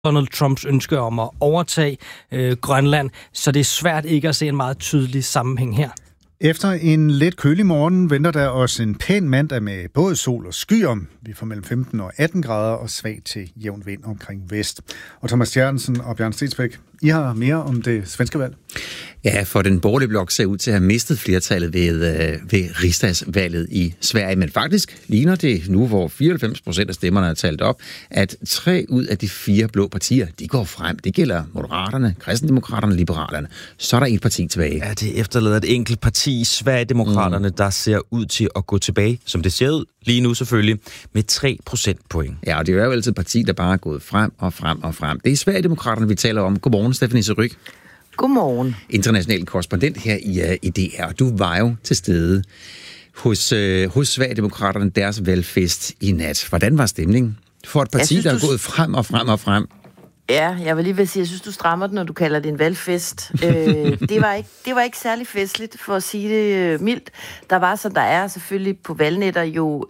Donald Trumps ønske om at overtage Grønland, så det er svært ikke at se en meget tydelig sammenhæng her. Efter en lidt kølig morgen venter der os en pæn mandag med både sol og skyer. Vi får mellem 15 og 18 grader og svag til jævn vind omkring vest. Og Thomas Stjernsen og Bjørn Stensbæk, I har mere om det svenske valg. Ja, for den borgerlige blok ser ud til at have mistet flertallet ved rigsdagsvalget i Sverige. Men faktisk ligner det nu, hvor 94% af stemmerne er talt op, at 3 ud af de 4 blå partier, de går frem. Det gælder Moderaterne, Kristendemokraterne og Liberalerne. Så er der et parti tilbage. Ja, det efterlader et enkelt parti, Sverigedemokraterne, der ser ud til at gå tilbage, som det ser ud lige nu selvfølgelig, med 3 procentpoint. Ja, og det er jo altid et parti, der bare er gået frem og frem og frem. Det er Sverigedemokraterne, vi taler om. Godmorgen, Stephanie Seryk. Godmorgen. International korrespondent her i DR. Du var jo til stede hos Sverigedemokraterne, deres valgfest i nat. Hvordan var stemningen for et parti, der er gået frem og frem og frem? Ja, jeg vil lige vil sige, jeg synes, du strammer den, når du kalder det en valgfest. Det var ikke særlig festligt, for at sige det mildt. Der var, som der er selvfølgelig på valgnetter jo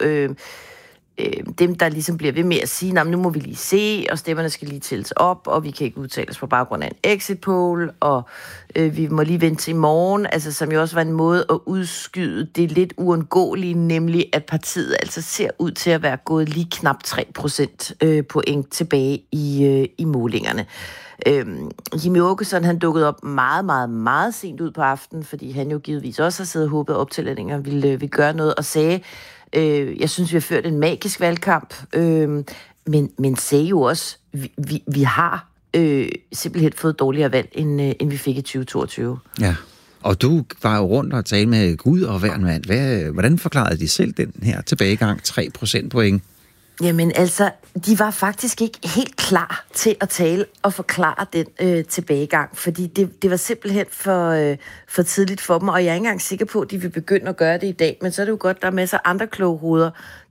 dem, der ligesom bliver ved med at sige, nu må vi lige se, og stemmerne skal lige tælles op, og vi kan ikke udtales på baggrund af en exit poll, og vi må lige vente til i morgen, altså som jo også var en måde at udskyde det lidt uundgåelige, nemlig at partiet altså ser ud til at være gået lige knap 3% point tilbage i målingerne. Jimmie Åkesson, han dukkede op meget, meget, meget sent ud på aftenen, fordi han jo givetvis også har siddet og håbet, at optællinger ville gøre noget, og sagde, jeg synes, vi har ført en magisk valgkamp, men sagde jo også, vi har simpelthen fået dårligere valg, end vi fik i 2022. Ja, og du var jo rundt og talte med Gud og hver mand. Hvordan forklarede de selv den her tilbagegang 3 procentpoint? Jamen altså, de var faktisk ikke helt klar til at tale og forklare den tilbagegang, fordi det var simpelthen for tidligt for dem, og jeg er ikke engang sikker på, at de vil begynde at gøre det i dag, men så er det jo godt, der er masser af andre kloge hoveder,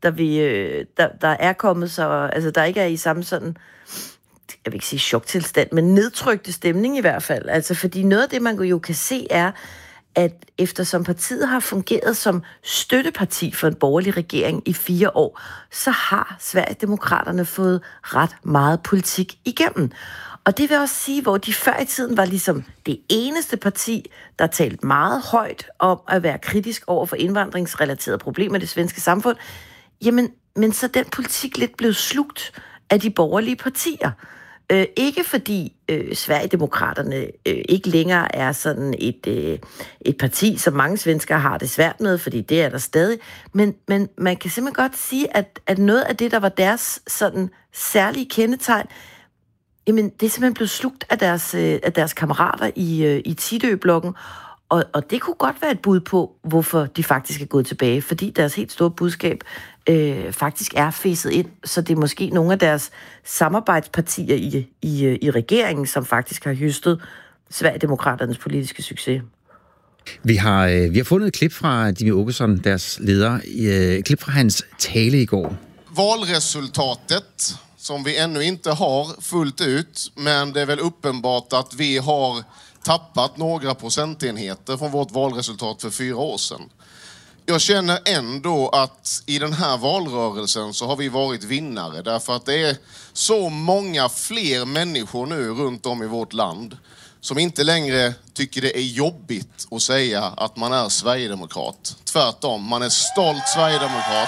der er kommet, så altså, der ikke er i samme sådan, jeg vil ikke sige choktilstand, men nedtrykte stemning i hvert fald, altså fordi noget af det, man jo kan se er, at eftersom partiet har fungeret som støtteparti for en borgerlig regering i 4 år, så har Sverigedemokraterne fået ret meget politik igennem. Og det vil også sige, hvor de før i tiden var ligesom det eneste parti, der talte meget højt om at være kritisk over for indvandringsrelaterede problemer i det svenske samfund, men så den politik lidt blev slugt af de borgerlige partier. Ikke fordi Sverigedemokraterne ikke længere er sådan et parti, som mange svenskere har det svært med, fordi det er der stadig. Men man kan simpelthen godt sige, at noget af det, der var deres sådan særlige kendetegn, jamen det er simpelthen blevet slugt af deres kammerater i Tidø-blokken. Og det kunne godt være et bud på, hvorfor de faktisk er gået tilbage, fordi deres helt store budskab faktisk er fæset ind, så det er måske nogle af deres samarbejdspartier i regeringen, som faktisk har høstet Sverigedemokraternes politiske succes. Vi har fundet et klip fra Jimmie Åkesson, deres leder, et klip fra hans tale i går. Valresultatet, som vi ännu inte har fullt ut, men det är väl uppenbart att vi har tappat några procentenheter från vårt valresultat för 4 år sedan. Jag känner ändå att i den här valrörelsen så har vi varit vinnare, därför att det är så många fler människor nu runt om i vårt land som inte längre tycker det är jobbigt att säga att man är Sverigedemokrat. Tvärtom, man är stolt Sverigedemokrat.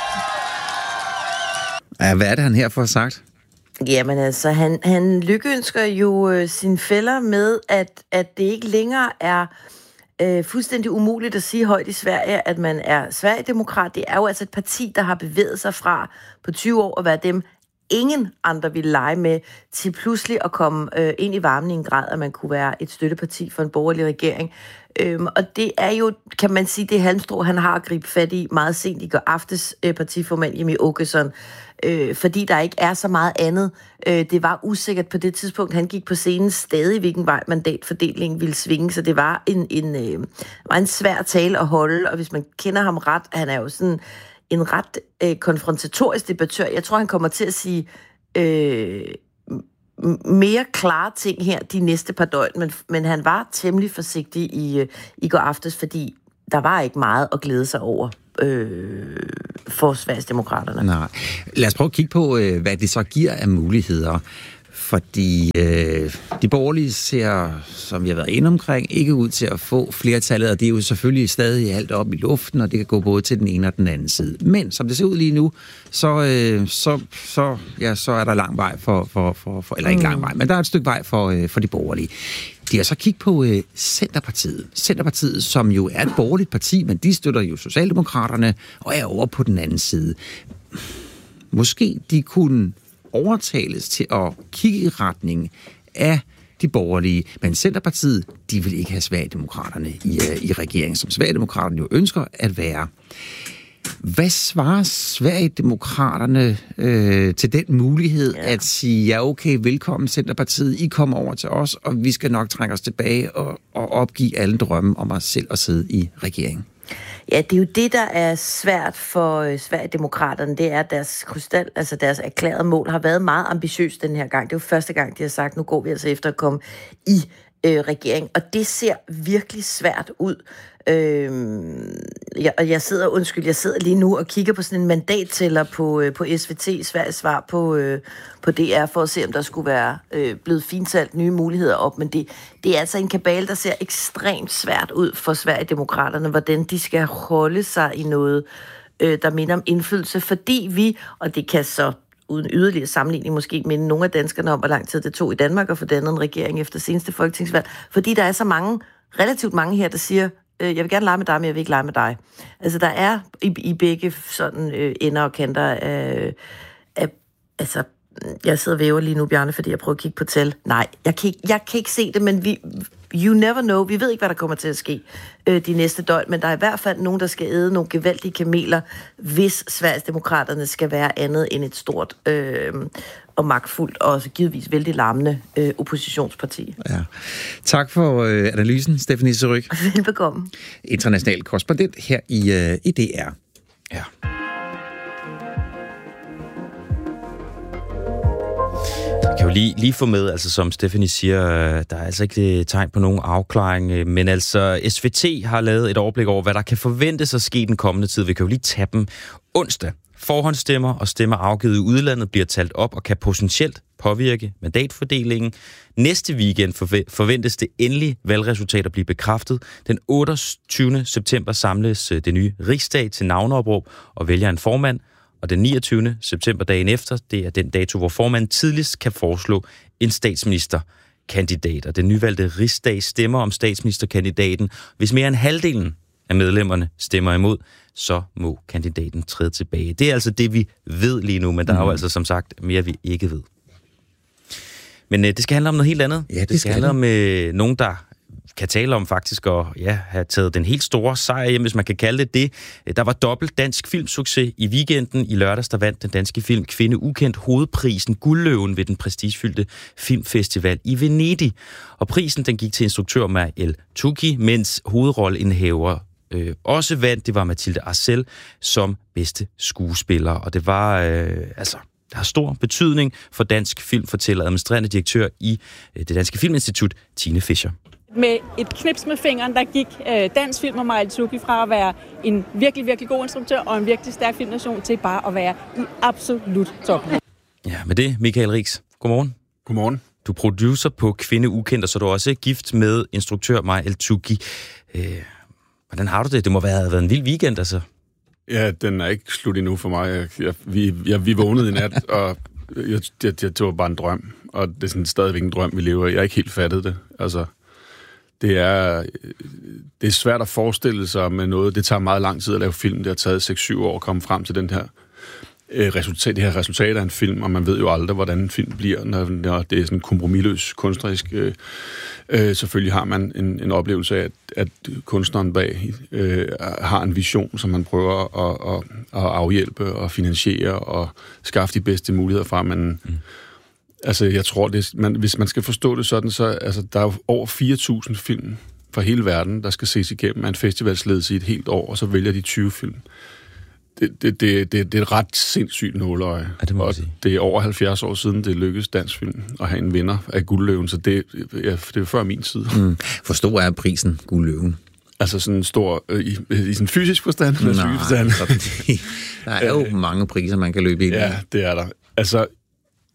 Ja, hvad er det, han her får sagt? Jamen altså, han lykønsker jo sine fæller med, at det ikke længere er fuldstændig umuligt at sige højt i Sverige, at man er Sverigedemokrat. Det er jo altså et parti, der har bevæget sig fra på 20 år at være dem, ingen andre ville lege med, til pludselig at komme ind i varmen i en grad, at man kunne være et støtteparti for en borgerlig regering. Og det er jo, kan man sige, det halmstrå, han har at gribe fat i meget sent i går aftes, partiformand Jimmie Åkesson, fordi der ikke er så meget andet. Det var usikkert på det tidspunkt, han gik på scenen stadig, hvilken vej mandatfordelingen ville svinge, så det var en svær tale at holde, og hvis man kender ham ret, han er jo sådan en ret konfrontatorisk debattør. Jeg tror, han kommer til at sige mere klare ting her de næste par døgn, men han var temmelig forsigtig i går aftes, fordi der var ikke meget at glæde sig over for Sverigedemokraterne. Nej. Lad os prøve at kigge på, hvad det så giver af muligheder Fordi de borgerlige ser, som vi har været inde omkring, ikke ud til at få flertallet, og det er jo selvfølgelig stadig alt op i luften, og det kan gå både til den ene og den anden side. Men som det ser ud lige nu, så er der lang vej for eller ikke lang vej, men der er et stykke vej for de borgerlige. De har så kigget på Centerpartiet. Centerpartiet, som jo er et borgerligt parti, men de støtter jo Socialdemokraterne og er over på den anden side. Måske de kunne overtales til at kigge i retning af de borgerlige, men Centerpartiet, de vil ikke have Sverigedemokraterne i regeringen, som Sverigedemokraterne jo ønsker at være. Hvad svarer Sverigedemokraterne til den mulighed at sige, ja okay, velkommen Centerpartiet, I kommer over til os, og vi skal nok trække os tilbage og opgive alle drømme om os selv at sidde i regeringen? Ja, det er jo det, der er svært for Sverigedemokraterne. Det er deres erklærede mål har været meget ambitiøst den her gang. Det er jo første gang, de har sagt, nu går vi altså efter at komme i regering. Og det ser virkelig svært ud. Jeg sidder lige nu og kigger på sådan en mandattæller på SVT, Sveriges svar på DR, for at se, om der skulle være blevet fintalt nye muligheder op. Men det er altså en kabale, der ser ekstremt svært ud for Sverigedemokraterne, hvordan de skal holde sig i noget, der minder om indflydelse, fordi vi, og det kan så uden yderligere sammenligning måske minde nogle af danskerne om, hvor lang tid det tog i Danmark at få dannet en regering efter seneste folketingsvalg, fordi der er så mange, relativt mange her, der siger, jeg vil gerne lege med dig, men jeg vil ikke lege med dig. Altså, der er i begge sådan ender og kanter af altså, jeg sidder og væver lige nu, Bjarne, fordi jeg prøver at kigge på tal. Nej, jeg kan ikke se det, men you never know. Vi ved ikke, hvad der kommer til at ske de næste døgn, men der er i hvert fald nogen, der skal æde nogle gevaldige kameler, hvis Sverigedemokraterne skal være andet end et stort og magtfuldt og også givetvis vældig larmende oppositionsparti. Ja. Tak for analysen, Stephanie Surrugue. Velbekomme. International korrespondent her i DR. Ja. Jeg kan jo lige få med, altså som Stephanie siger, der er altså ikke tegn på nogen afklaring, men altså SVT har lavet et overblik over, hvad der kan forventes at ske den kommende tid. Vi kan jo lige tage dem onsdag. Forhåndsstemmer og stemmer afgivet i udlandet bliver talt op og kan potentielt påvirke mandatfordelingen. Næste weekend forventes det endelige valgresultat at blive bekræftet. Den 28. september samles det nye Riksdag til navneopråb og vælger en formand. Og den 29. september dagen efter, det er den dato, hvor formanden tidligst kan foreslå en statsministerkandidat. Og den nyvalgte Riksdag stemmer om statsministerkandidaten. Hvis mere end halvdelen af medlemmerne stemmer imod, så må kandidaten træde tilbage. Det er altså det, vi ved lige nu, men der er jo altså som sagt mere, vi ikke ved. Men det skal handle om noget helt andet. Ja, det skal handle om nogen, der kan tale om faktisk at have taget den helt store sejr hjem, hvis man kan kalde det det. Der var dobbelt dansk filmsucces i weekenden. I lørdags, der vandt den danske film Kvinde Ukendt hovedprisen Guldløven ved den prestigefyldte filmfestival i Venedig. Og prisen, den gik til instruktør Maël Tuki, mens hovedrolleindehaver også vandt. Det var Mathilde Arcel som bedste skuespiller. Og det var der har stor betydning for dansk film, fortæller administrerende direktør i det Danske Filminstitut, Tine Fischer. Med et knips med fingeren, der gik dansk film og Maël Tuki fra at være en virkelig, virkelig god instruktør og en virkelig stærk filmnation til bare at være i absolut toppen. Ja, med det, Michael Riks. Godmorgen. Godmorgen. Du er producer på Kvinde Ukendt, og så er du også gift med instruktør Maël Tuki. Hvordan har du det? Det må have været en vild weekend, altså. Ja, den er ikke slut endnu for mig. Vi vågnede i nat, og det var bare en drøm. Og det er sådan stadigvæk en drøm, vi lever i. Jeg har ikke helt fattet det. Altså, det er svært at forestille sig med noget. Det tager meget lang tid at lave film. Det har taget 6-7 år at komme frem til den her resultat af en film, og man ved jo aldrig, hvordan en film bliver, når det er sådan kompromisløs kunstnerisk. Selvfølgelig har man en oplevelse af, at kunstneren bag har en vision, som man prøver at afhjælpe og finansiere og skaffe de bedste muligheder fra. Men altså, jeg tror, hvis man skal forstå det sådan, så altså, der er jo over 4.000 film fra hele verden, der skal ses igennem af en festivalsledelse i et helt år, og så vælger de 20 film. Det er et ret sindssygt nåleøje. Ja, og det er over 70 år siden, det lykkedes dansk film at have en vinder af Guldløven, så det er før min tid. Hvor stor er prisen, Guldløven? Altså sådan stor i sådan fysisk forstand? Nej, forstand. der er jo mange priser, man kan løbe ind i. Ja, det er der. Altså,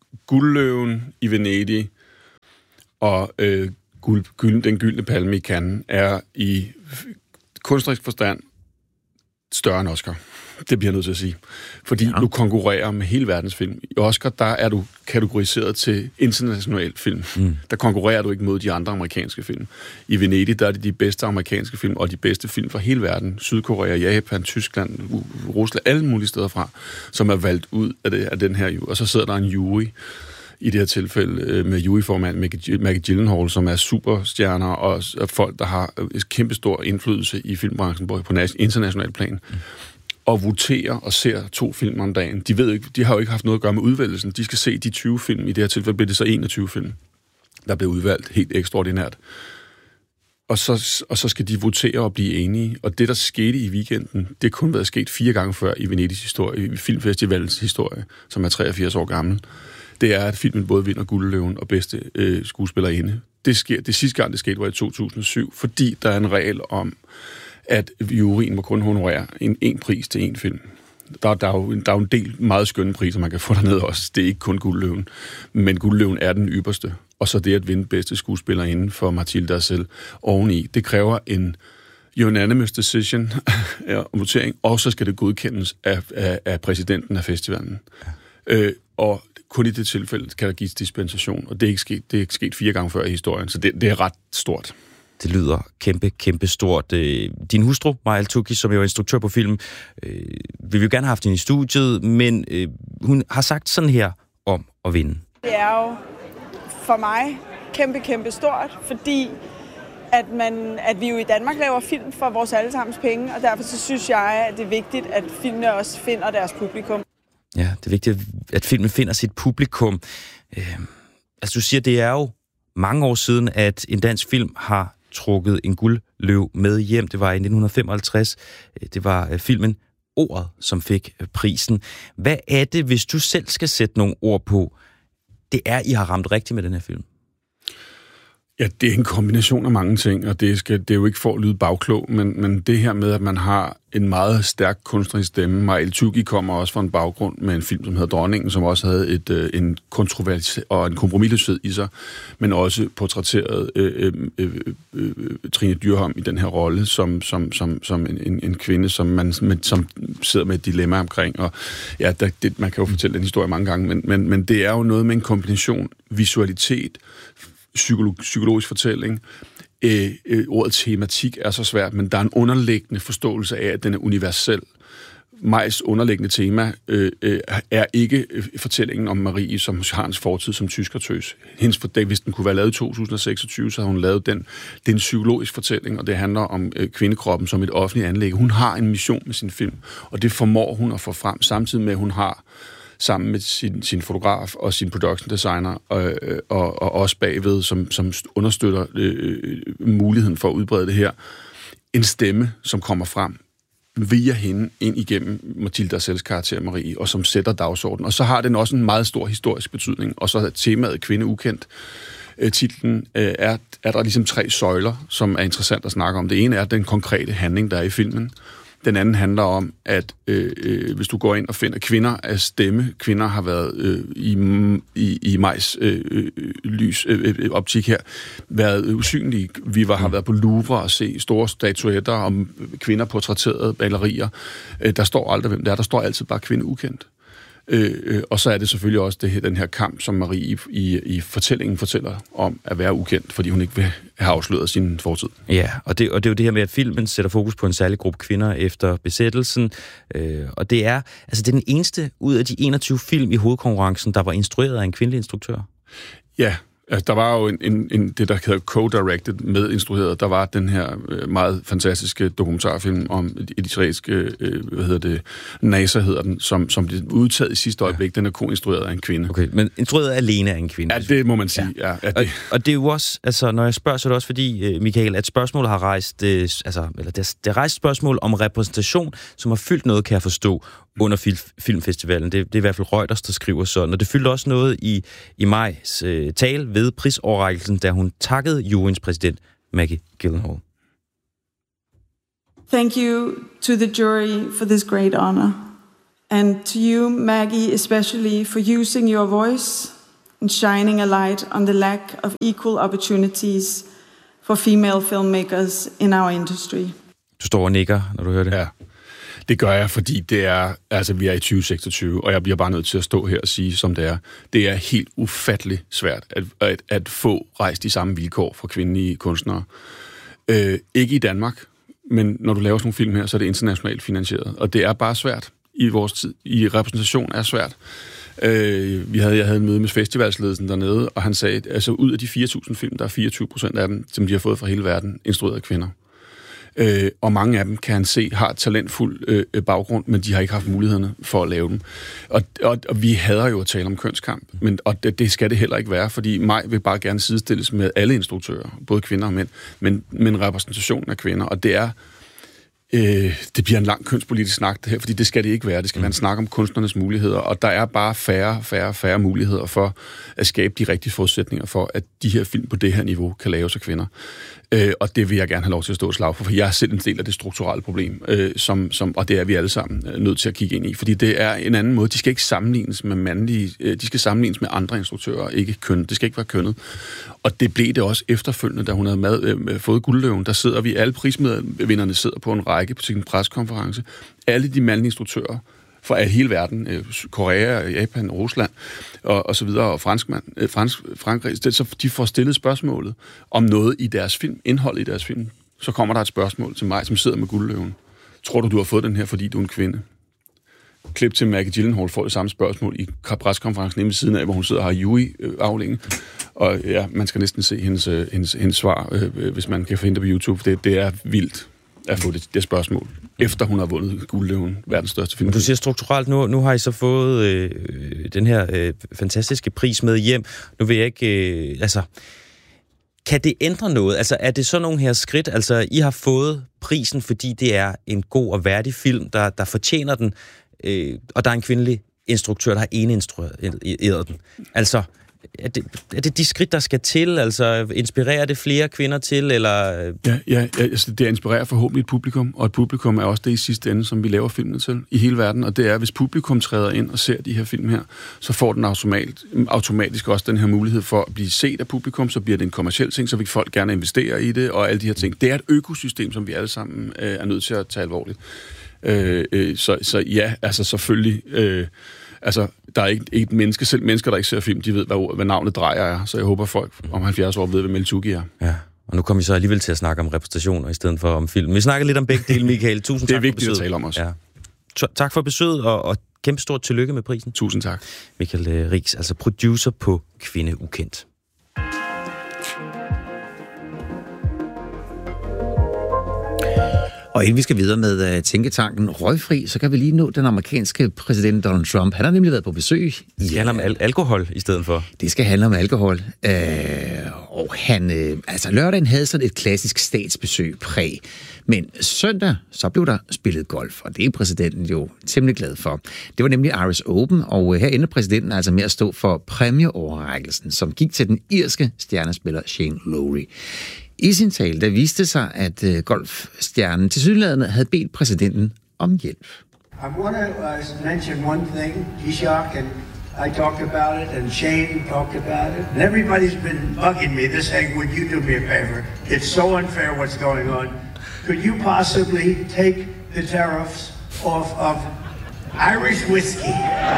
Guldløven i Venedig og den gyldne palme i Cannes er i kunstnerisk forstand større end Oscar. Det bliver jeg nødt til at sige. Fordi du konkurrerer med hele verdens film. I Oscar, der er du kategoriseret til international film. Der konkurrerer du ikke mod de andre amerikanske film. I Venedig, der er det de bedste amerikanske film, og de bedste film fra hele verden. Sydkorea, Japan, Tyskland, Rusland, alle mulige steder fra, som er valgt ud af den her. Og så sidder der en jury, i det her tilfælde med juryformand Maggie Gyllenhaal, som er superstjerner og folk, der har kæmpe stor indflydelse i filmbranchen på international plan. Og voterer og ser 2 film om dagen. De har jo ikke haft noget at gøre med udvælgelsen. De skal se de 20 film. I det her tilfælde bliver det så 21 film, der bliver udvalgt helt ekstraordinært. Og så skal de votere og blive enige. Og det, der skete i weekenden, det kun været sket 4 gange før i Venedigs historie, i Filmfestivalens historie, som er 83 år gammel. Det er, at filmen både vinder Guldløven og bedste skuespillerinde. Det sidste gang, det skete, var i 2007, fordi der er en regel om, at juryen må kun honorere en pris til en film. Der er jo en del meget skønne priser, man kan få dernede også. Det er ikke kun Guldløven, men Guldløven er den ypperste. Og så det at vinde bedste skuespillerinde for Mathilde Arsel oveni. Det kræver en unanimous decision om votering, og så skal det godkendes af præsidenten af festivalen. Og kun i det tilfælde kan der gives dispensation, og det er ikke sket 4 gange før i historien, så det er ret stort. Det lyder kæmpe stort. Din hustru, Maja Al-Tuki, som jo er instruktør på film, vil vi jo gerne have haft hende i studiet, men hun har sagt sådan her om at vinde. Det er jo for mig kæmpe stort, fordi at vi jo i Danmark laver film for vores allesammens penge, og derfor så synes jeg, at det er vigtigt, at filmene også finder deres publikum. Ja, det er vigtigt, at filmen finder sit publikum. Altså du siger, det er jo mange år siden, at en dansk film har trukket en guldløv med hjem. Det var i 1955. Det var filmen Ordet, som fik prisen. Hvad er det, hvis du selv skal sætte nogle ord på, det er, I har ramt rigtigt med den her film? Ja, det er en kombination af mange ting, og det er jo ikke for at lyde bagklog, men det her med, at man har en meget stærk kunstnerisk stemme. Maja Al-Tuki kommer også fra en baggrund med en film, som hedder Dronningen, som også havde en kontrovers og en kompromisløshed i sig, men også portrætteret Trine Dyrholm i den her rolle som en kvinde, som sidder med et dilemma omkring. Og ja, man kan jo fortælle den historie mange gange, men det er jo noget med en kombination visualitet, psykologisk fortælling. Ordet tematik er så svært, men der er en underliggende forståelse af, at den er universel. Majs underliggende tema er ikke fortællingen om Marie, som har en fortid som tyskertøs. Hvis den kunne være lavet i 2026, så har hun lavet den. Det er en psykologisk fortælling, og det handler om kvindekroppen som et offentligt anliggende. Hun har en mission med sin film, og det formår hun at få frem, samtidig med, at hun har sammen med sin fotograf og sin production designer og også bagved, som understøtter muligheden for at udbrede det her. En stemme, som kommer frem via hende ind igennem Mathilde Arsels karakter Marie, og som sætter dagsordenen. Og så har den også en meget stor historisk betydning. Og så er temaet Kvinde ukendt. Titlen er der ligesom 3 søjler, som er interessant at snakke om. Det ene er den konkrete handling, der er i filmen. Den anden handler om, at hvis du går ind og finder kvinder af stemme, kvinder har været i Majs optik her, været usynlige. Har været på Louvre og se store statuetter om kvinder portrætterede malerier. Der står aldrig, hvem det er. Der står altid bare kvinde ukendt. Og så er det selvfølgelig også den her kamp, som Marie i fortællingen fortæller om at være ukendt, fordi hun ikke vil have afsløret sin fortid. Ja, og det er jo det her med, at filmen sætter fokus på en særlig gruppe kvinder efter besættelsen. Og det er den eneste ud af de 21 film i hovedkonkurrencen, der var instrueret af en kvindelig instruktør. Ja. Altså, der var jo det, der hedder co-directed, medinstrueret. Der var den her meget fantastiske dokumentarfilm om et israelske, NASA hedder den, som blev udtaget i sidste øjeblik. Den er ko-instrueret af en kvinde. Okay, men instrueret alene af en kvinde? Ja, det må man sige. Ja. Og det er jo også, når jeg spørger, så er det også fordi, Michael, at spørgsmålet har rejst, det har rejst spørgsmål om repræsentation, som har fyldt noget, kan jeg forstå, under filmfestivalen. Det er i hvert fald Reuters, der skriver sådan. Og det fyldte også noget i Majs tale ved prisoverrækkelsen, da hun takkede juryens præsident, Maggie Gyllenhaal. Thank you to the jury for this great honor. And to you, Maggie, especially for using your voice in shining a light on the lack of equal opportunities for female filmmakers in our industry. Du står og nikker, når du hører det. Ja, det gør jeg, fordi det er, altså vi er i 2026, og jeg bliver bare nødt til at stå her og sige, som det er. Det er helt ufatteligt svært at få rejst de samme vilkår for kvindelige kunstnere. Ikke i Danmark, men når du laver sådan nogle film her, så er det internationalt finansieret. Og det er bare svært i vores tid. I repræsentation er svært. Jeg havde et møde med festivalsledelsen dernede, og han sagde, altså ud af de 4.000 film, der er 24% af dem, som de har fået fra hele verden, instrueret af kvinder. Og mange af dem, kan han se, har talentfuld baggrund, men de har ikke haft mulighederne for at lave dem. Og vi hader jo at tale om kønskamp, og det skal det heller ikke være, fordi mig vil bare gerne sidestilles med alle instruktører, både kvinder og mænd, men repræsentationen af kvinder, og det er det bliver en lang kønspolitisk snak, det her, fordi det skal det ikke være. Det skal være en snak om kunstnernes muligheder, og der er bare færre muligheder for at skabe de rigtige forudsætninger for, at de her film på det her niveau kan laves af kvinder. Og det vil jeg gerne have lov til at stå og slag for jeg er selv en del af det strukturelle problem, og det er vi alle sammen nødt til at kigge ind i, fordi det er en anden måde. De skal ikke sammenlignes med mandlige, de skal sammenlignes med andre instruktører, ikke kønnet. Det skal ikke være kønnet. Og det blev det også efterfølgende, da hun havde fået Guldløven. Der sidder vi, alle prisvinderne sidder på en række på sin pressekonference. Alle de mandlige instruktører fra hele verden, Korea, Japan, Rusland og så videre, og Frankrig, så de får stillet spørgsmålet om noget i deres film, indholdet i deres film. Så kommer der et spørgsmål til mig, som sidder med Guldløven. Tror du har fået den her, fordi du er en kvinde? Klip til Maggie Gyllenhaal får det samme spørgsmål i pressekonferencen ved siden af, hvor hun sidder og har Yui-afdelingen. Og ja, man skal næsten se hendes svar, hvis man kan finde det på YouTube. Det er vildt at få det spørgsmål, efter hun har vundet Guldløven, verdens største film. Du siger strukturelt, nu har I så fået den her fantastiske pris med hjem. Nu vil jeg ikke... kan det ændre noget? Altså, er det så nogle her skridt? Altså, I har fået prisen, fordi det er en god og værdig film, der fortjener den, og der er en kvindelig instruktør, der har instrueret den. Altså, er det de skridt, der skal til? Altså, inspirerer det flere kvinder til, eller... Ja, altså, det inspirerer forhåbentlig et publikum, og et publikum er også det i sidste ende, som vi laver filmene til i hele verden, og det er, hvis publikum træder ind og ser de her film her, så får den automatisk også den her mulighed for at blive set af publikum, så bliver det en kommerciel ting, så vil folk gerne investere i det, og alle de her ting. Det er et økosystem, som vi alle sammen er nødt til at tage alvorligt. Så ja, altså selvfølgelig... der er ikke et menneske, selv mennesker, der ikke ser film, de ved, hvad navnet Drejer er. Så jeg håber, folk om 70 år ved, hvad Meltuki er. Ja, og nu kommer vi så alligevel til at snakke om repræsentationer, i stedet for om film. Vi snakker lidt om begge dele, Michael. Tusind tak for besøget. Det er vigtigt at tale om os. Ja. Tak for besøget, og kæmpe stort tillykke med prisen. Tusind tak. Michael Rieks, altså producer på Kvinde Ukendt. Og inden vi skal videre med tænketanken Røgfri, så kan vi lige nå den amerikanske præsident Donald Trump. Han har nemlig været på besøg. Det skal handle om alkohol i stedet for. Det skal handle om alkohol. Og han, lørdagen havde sådan et klassisk statsbesøg præg. Men søndag, så blev der spillet golf, og det er præsidenten jo temmelig glad for. Det var nemlig Irish Open, og her endte præsidenten altså med at stå for præmieoverrækkelsen, som gik til den irske stjernespiller Shane Lowry. I sin tale, der viste sig, at golfstjernen tilsyneladende havde bedt præsidenten om hjælp. I want to mention one thing. G-Shock and I talked about it, and Shane talked about it. And everybody's been bugging me. They're saying, would you do me a favor? It's so unfair what's going on. Could you possibly take the tariffs off of Irish whiskey?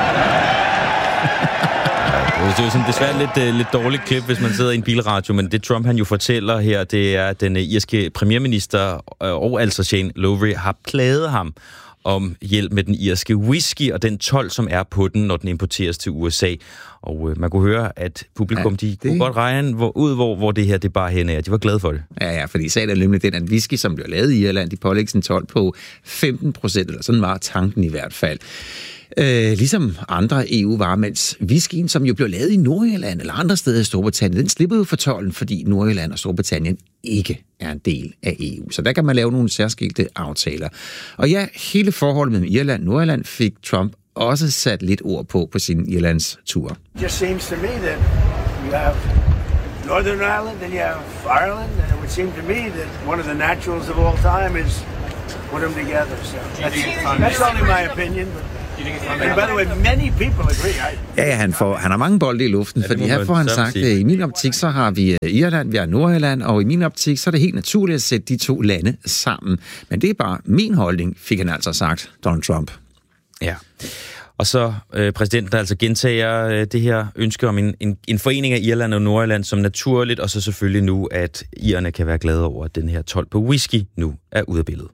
Det er jo sådan desværre lidt dårligt klip, hvis man sidder i en bilradio, men det Trump han jo fortæller her, det er, at den irske premierminister og altså Shane Lowry har plaget ham om hjælp med den irske whisky og den told, som er på den, når den importeres til USA. Og man kunne høre, at publikum, de kunne godt regne hvor det her det bare hen er. De var glade for det. Ja, fordi sagen er nemlig den, at whisky, som bliver lavet i Irland, de pålægges en told på 15%, eller sådan var tanken i hvert fald. Ligesom andre EU-varer, mens whiskyen, som jo blev lavet i Nordirland eller andre steder i Storbritannien, den slipper jo for tolden, fordi Nordirland og Storbritannien ikke er en del af EU. Så der kan man lave nogle særskilte aftaler. Og ja, hele forholdet mellem Irland og Nordirland fik Trump også sat lidt ord på sin Irlands tur. It just seems to me that you have Northern Ireland and you have Ireland, and it would seem to me that one of the naturals of all time is put them together. So that's only my opinion, but And by the way, many people agree. Ja, han har mange bolde i luften, fordi her får han sagt, at i min optik, så har vi Irland, vi har Nordirland, og i min optik, så er det helt naturligt at sætte de to lande sammen. Men det er bare min holdning, fik han altså sagt, Donald Trump. Ja. Og så præsidenten, der altså gentager det her ønske om en forening af Irland og Nordirland som naturligt, og så selvfølgelig nu, at irerne kan være glade over, at den her told på whisky nu er ude af billedet.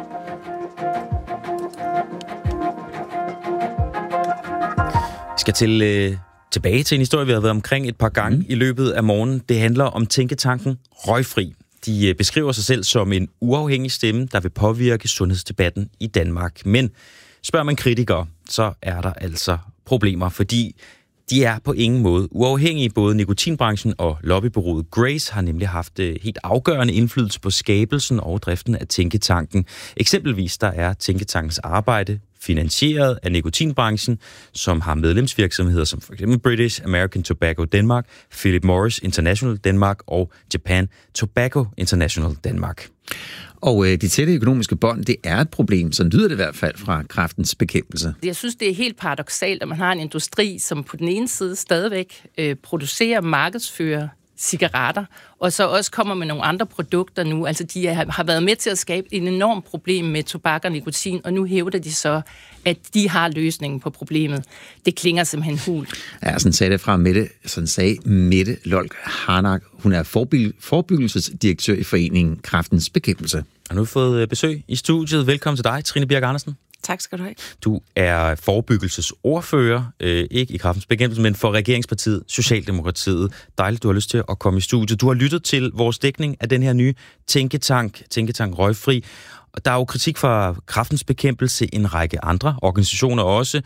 Vi skal tilbage til en historie, vi har været omkring et par gange i løbet af morgenen. Det handler om tænketanken Røgfri. De beskriver sig selv som en uafhængig stemme, der vil påvirke sundhedsdebatten i Danmark. Men spørger man kritikere, så er der altså problemer, fordi de er på ingen måde uafhængige. Både nikotinbranchen og lobbybureauet Grace har nemlig haft helt afgørende indflydelse på skabelsen og driften af tænketanken. Eksempelvis der er tænketankens arbejde finansieret af nikotinbranchen, som har medlemsvirksomheder som for eksempel British American Tobacco Denmark, Philip Morris International Denmark og Japan Tobacco International Denmark. Og de tætte økonomiske bånd, det er et problem, så lyder det i hvert fald fra Kræftens Bekæmpelse. Jeg synes, det er helt paradoksalt, at man har en industri, som på den ene side stadigvæk producerer, markedsfører cigaretter, og så også kommer med nogle andre produkter nu. Altså, de har været med til at skabe en enorm problem med tobak og nikotin, og nu hævder de så, at de har løsningen på problemet. Det klinger simpelthen hult. Ja, sådan sagde det fra Mette, sådan sagde Mette Lolk Harnak. Hun er forebyggelsesdirektør i foreningen Kræftens Bekæmpelse. Og nu har vi fået besøg i studiet. Velkommen til dig, Trine Birk Andersen. Tak skal du have. Du er forebyggelsesordfører, ikke i Kræftens Bekæmpelse, men for regeringspartiet Socialdemokratiet. Dejligt, du har lyst til at komme i studiet. Du har lyttet til vores dækning af den her nye tænketank Røgfri. Og der er jo kritik fra Kræftens Bekæmpelse, en række andre organisationer også.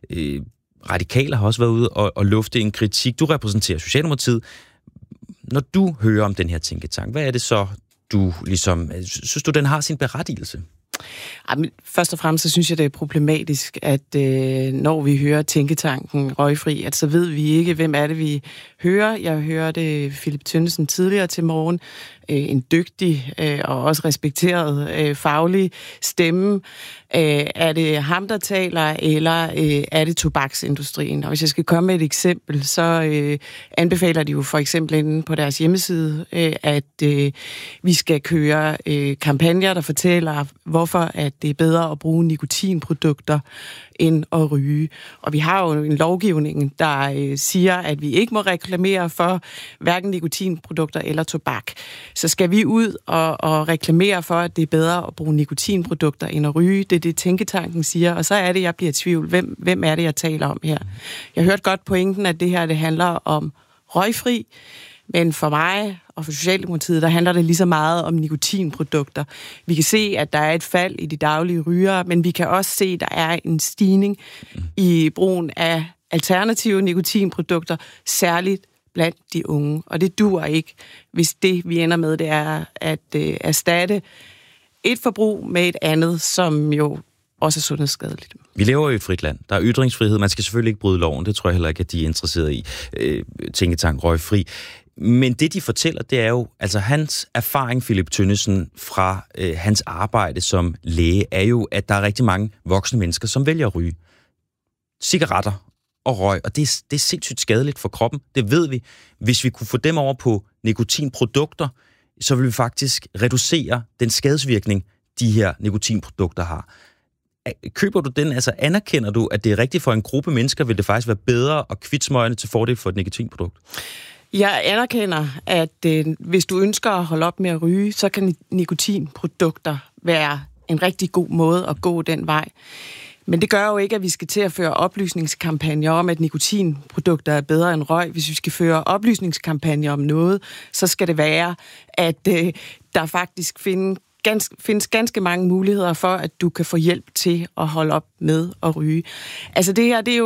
Radikale har også været ude og lufte en kritik. Du repræsenterer Socialdemokratiet. Når du hører om den her tænketank, hvad er det så, du ligesom... Synes du, den har sin berettigelse? Først og fremmest så synes jeg, det er problematisk, at når vi hører tænketanken Røgfri, at så ved vi ikke, hvem er det, vi hører. Jeg hørte Philip Tønnesen tidligere til morgen, en dygtig og også respekteret faglig stemme. Er det ham, der taler, eller er det tobaksindustrien? Og hvis jeg skal komme med et eksempel, så anbefaler de jo for eksempel inde på deres hjemmeside, at vi skal køre kampagner, der fortæller, hvorfor at det er bedre at bruge nikotinprodukter end at ryge. Og vi har jo en lovgivning, der siger, at vi ikke må reklamere for hverken nikotinprodukter eller tobak. Så skal vi ud og reklamere for, at det er bedre at bruge nikotinprodukter end at ryge. Det er det, tænketanken siger. Og så er det, jeg bliver i tvivl. Hvem er det, jeg taler om her? Jeg hørte godt pointen, at det her det handler om røgfri. Men for mig og for Socialdemokratiet, der handler det lige så meget om nikotinprodukter. Vi kan se, at der er et fald i de daglige rygere, men vi kan også se, at der er en stigning i brugen af alternative nikotinprodukter, særligt blandt de unge. Og det duer ikke, hvis det, vi ender med, det er at erstatte et forbrug med et andet, som jo også er sundhedsskadeligt. Vi lever i et frit land. Der er ytringsfrihed. Man skal selvfølgelig ikke bryde loven. Det tror jeg heller ikke, at de er interesseret i. Tænketank Røgfri. Men det, de fortæller, det er jo, altså hans erfaring, Philip Tønnesen, fra hans arbejde som læge, er jo, at der er rigtig mange voksne mennesker, som vælger at ryge cigaretter og røg, og det er sindssygt skadeligt for kroppen. Det ved vi. Hvis vi kunne få dem over på nikotinprodukter, så vil vi faktisk reducere den skadesvirkning, de her nikotinprodukter har. Køber du den? Altså anerkender du, at det er rigtigt for en gruppe mennesker, vil det faktisk være bedre at kvitte smøgerne til fordel for et nikotinprodukt? Jeg anerkender, at hvis du ønsker at holde op med at ryge, så kan nikotinprodukter være en rigtig god måde at gå den vej. Men det gør jo ikke, at vi skal til at føre oplysningskampagner om, at nikotinprodukter er bedre end røg. Hvis vi skal føre oplysningskampagner om noget, så skal det være, at der faktisk findes ganske mange muligheder for, at du kan få hjælp til at holde op med at ryge. Altså det her,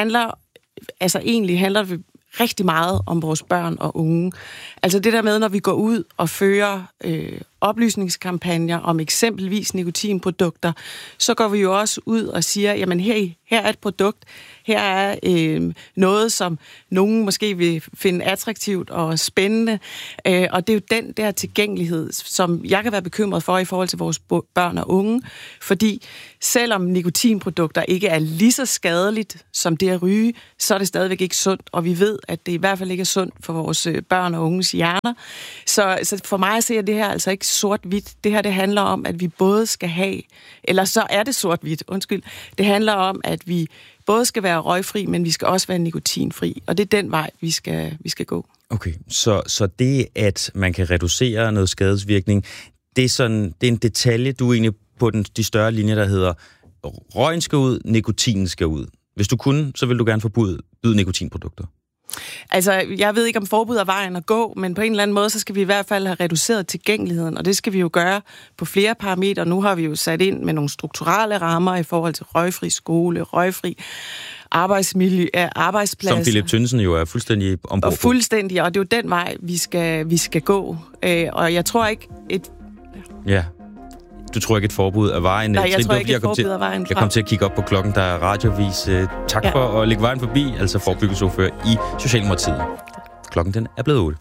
egentlig handler det rigtig meget om vores børn og unge. Altså det der med, når vi går ud og fører oplysningskampagner om eksempelvis nikotinprodukter, så går vi jo også ud og siger, jamen her er et produkt, her er noget, som nogen måske vil finde attraktivt og spændende, og det er jo den der tilgængelighed, som jeg kan være bekymret for i forhold til vores børn og unge, fordi selvom nikotinprodukter ikke er lige så skadeligt som det at ryge, så er det stadigvæk ikke sundt, og vi ved, at det i hvert fald ikke er sundt for vores børn og unges hjerner. Så for mig ser det her altså ikke sort-hvidt. Det her, det handler om, at vi både skal have, eller så er det sort-hvidt, undskyld. Det handler om, at vi både skal være røgfri, men vi skal også være nikotinfri, og det er den vej, vi skal gå. Okay, så det, at man kan reducere noget skadesvirkning, det er en detalje, du er egentlig på de større linjer, der hedder, røgen skal ud, nikotinen skal ud. Hvis du kunne, så vil du gerne forbyde nikotinprodukter. Altså, jeg ved ikke, om forbud er vejen at gå, men på en eller anden måde, så skal vi i hvert fald have reduceret tilgængeligheden, og det skal vi jo gøre på flere parametre. Nu har vi jo sat ind med nogle strukturelle rammer i forhold til røgfri skole, røgfri arbejdsmiljø, arbejdspladser. Som Philip Tønnesen jo er fuldstændig ombord på. Fuldstændig, og det er jo den vej, vi skal gå. Og jeg tror ikke Ja. Du tror ikke, et forbud er vejen? Nej, jeg tror ikke, et forbud er vejen. Jeg kom til at kigge op på klokken, der er radiovis. Tak for at lægge vejen forbi, altså forebyggelsesordfører i Socialdemokratiet. Klokken den er blevet 8.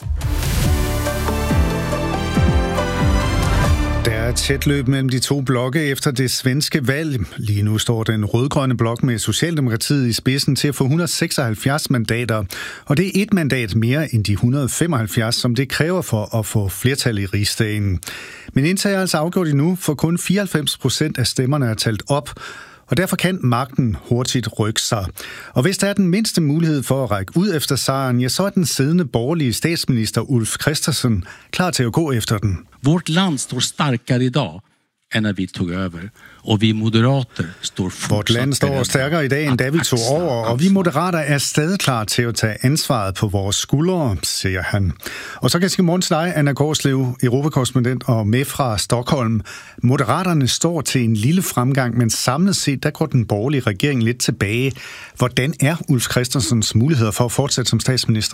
Der er tæt løb mellem de to blokke efter det svenske valg. Lige nu står den rødgrønne blok med Socialdemokratiet i spidsen til at få 176 mandater. Og det er et mandat mere end de 175, som det kræver for at få flertal i Rigsdagen. Men indtil er altså afgjort endnu, for kun 94% af stemmerne er talt op. Og derfor kan magten hurtigt rykke sig. Og hvis der er den mindste mulighed for at række ud efter sejren, ja, så er den siddende borgerlige statsminister Ulf Kristersson klar til at gå efter den. Vårt land står starkare i dag end når vi tog over, og vi moderater står fortsat. Vort land står stærkere i dag, end da vi tog over, og vi moderater er stadig klar til at tage ansvaret på vores skuldre, siger han. Og så kan jeg sige morgen til dig, Anna Gårdslev, europakorrespondent og med fra Stockholm. Moderaterne står til en lille fremgang, men samlet set, der går den borgerlige regering lidt tilbage. Hvordan er Ulf Kristerssons muligheder for at fortsætte som statsminister?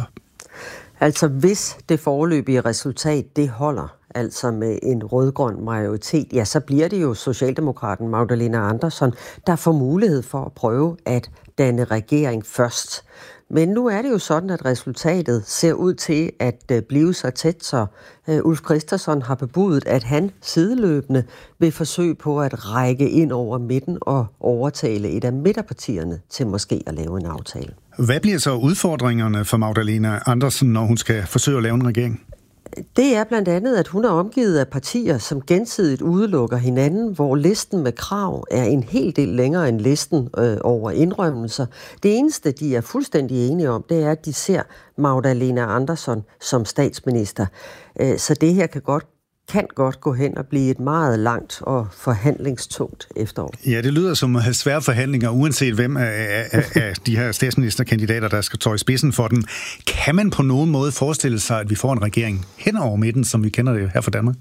Altså, hvis det foreløbige resultat, det holder, altså med en rødgrøn majoritet, ja, så bliver det jo Socialdemokraten Magdalena Andersson, der får mulighed for at prøve at danne regering først. Men nu er det jo sådan, at resultatet ser ud til at blive så tæt, så Ulf Kristersson har bebudet, at han sideløbende vil forsøge på at række ind over midten og overtale et af midterpartierne til måske at lave en aftale. Hvad bliver så udfordringerne for Magdalena Andersson, når hun skal forsøge at lave en regering? Det er blandt andet, at hun er omgivet af partier, som gensidigt udelukker hinanden, hvor listen med krav er en hel del længere end listen over indrømmelser. Det eneste, de er fuldstændig enige om, det er, at de ser Magdalena Andersson som statsminister. Så det her kan godt gå hen og blive et meget langt og forhandlingstungt efterår. Ja, det lyder som at have svære forhandlinger, uanset hvem af de her statsministerkandidater, der skal tage i spidsen for dem. Kan man på nogen måde forestille sig, at vi får en regering hen over midten, som vi kender det her fra Danmark?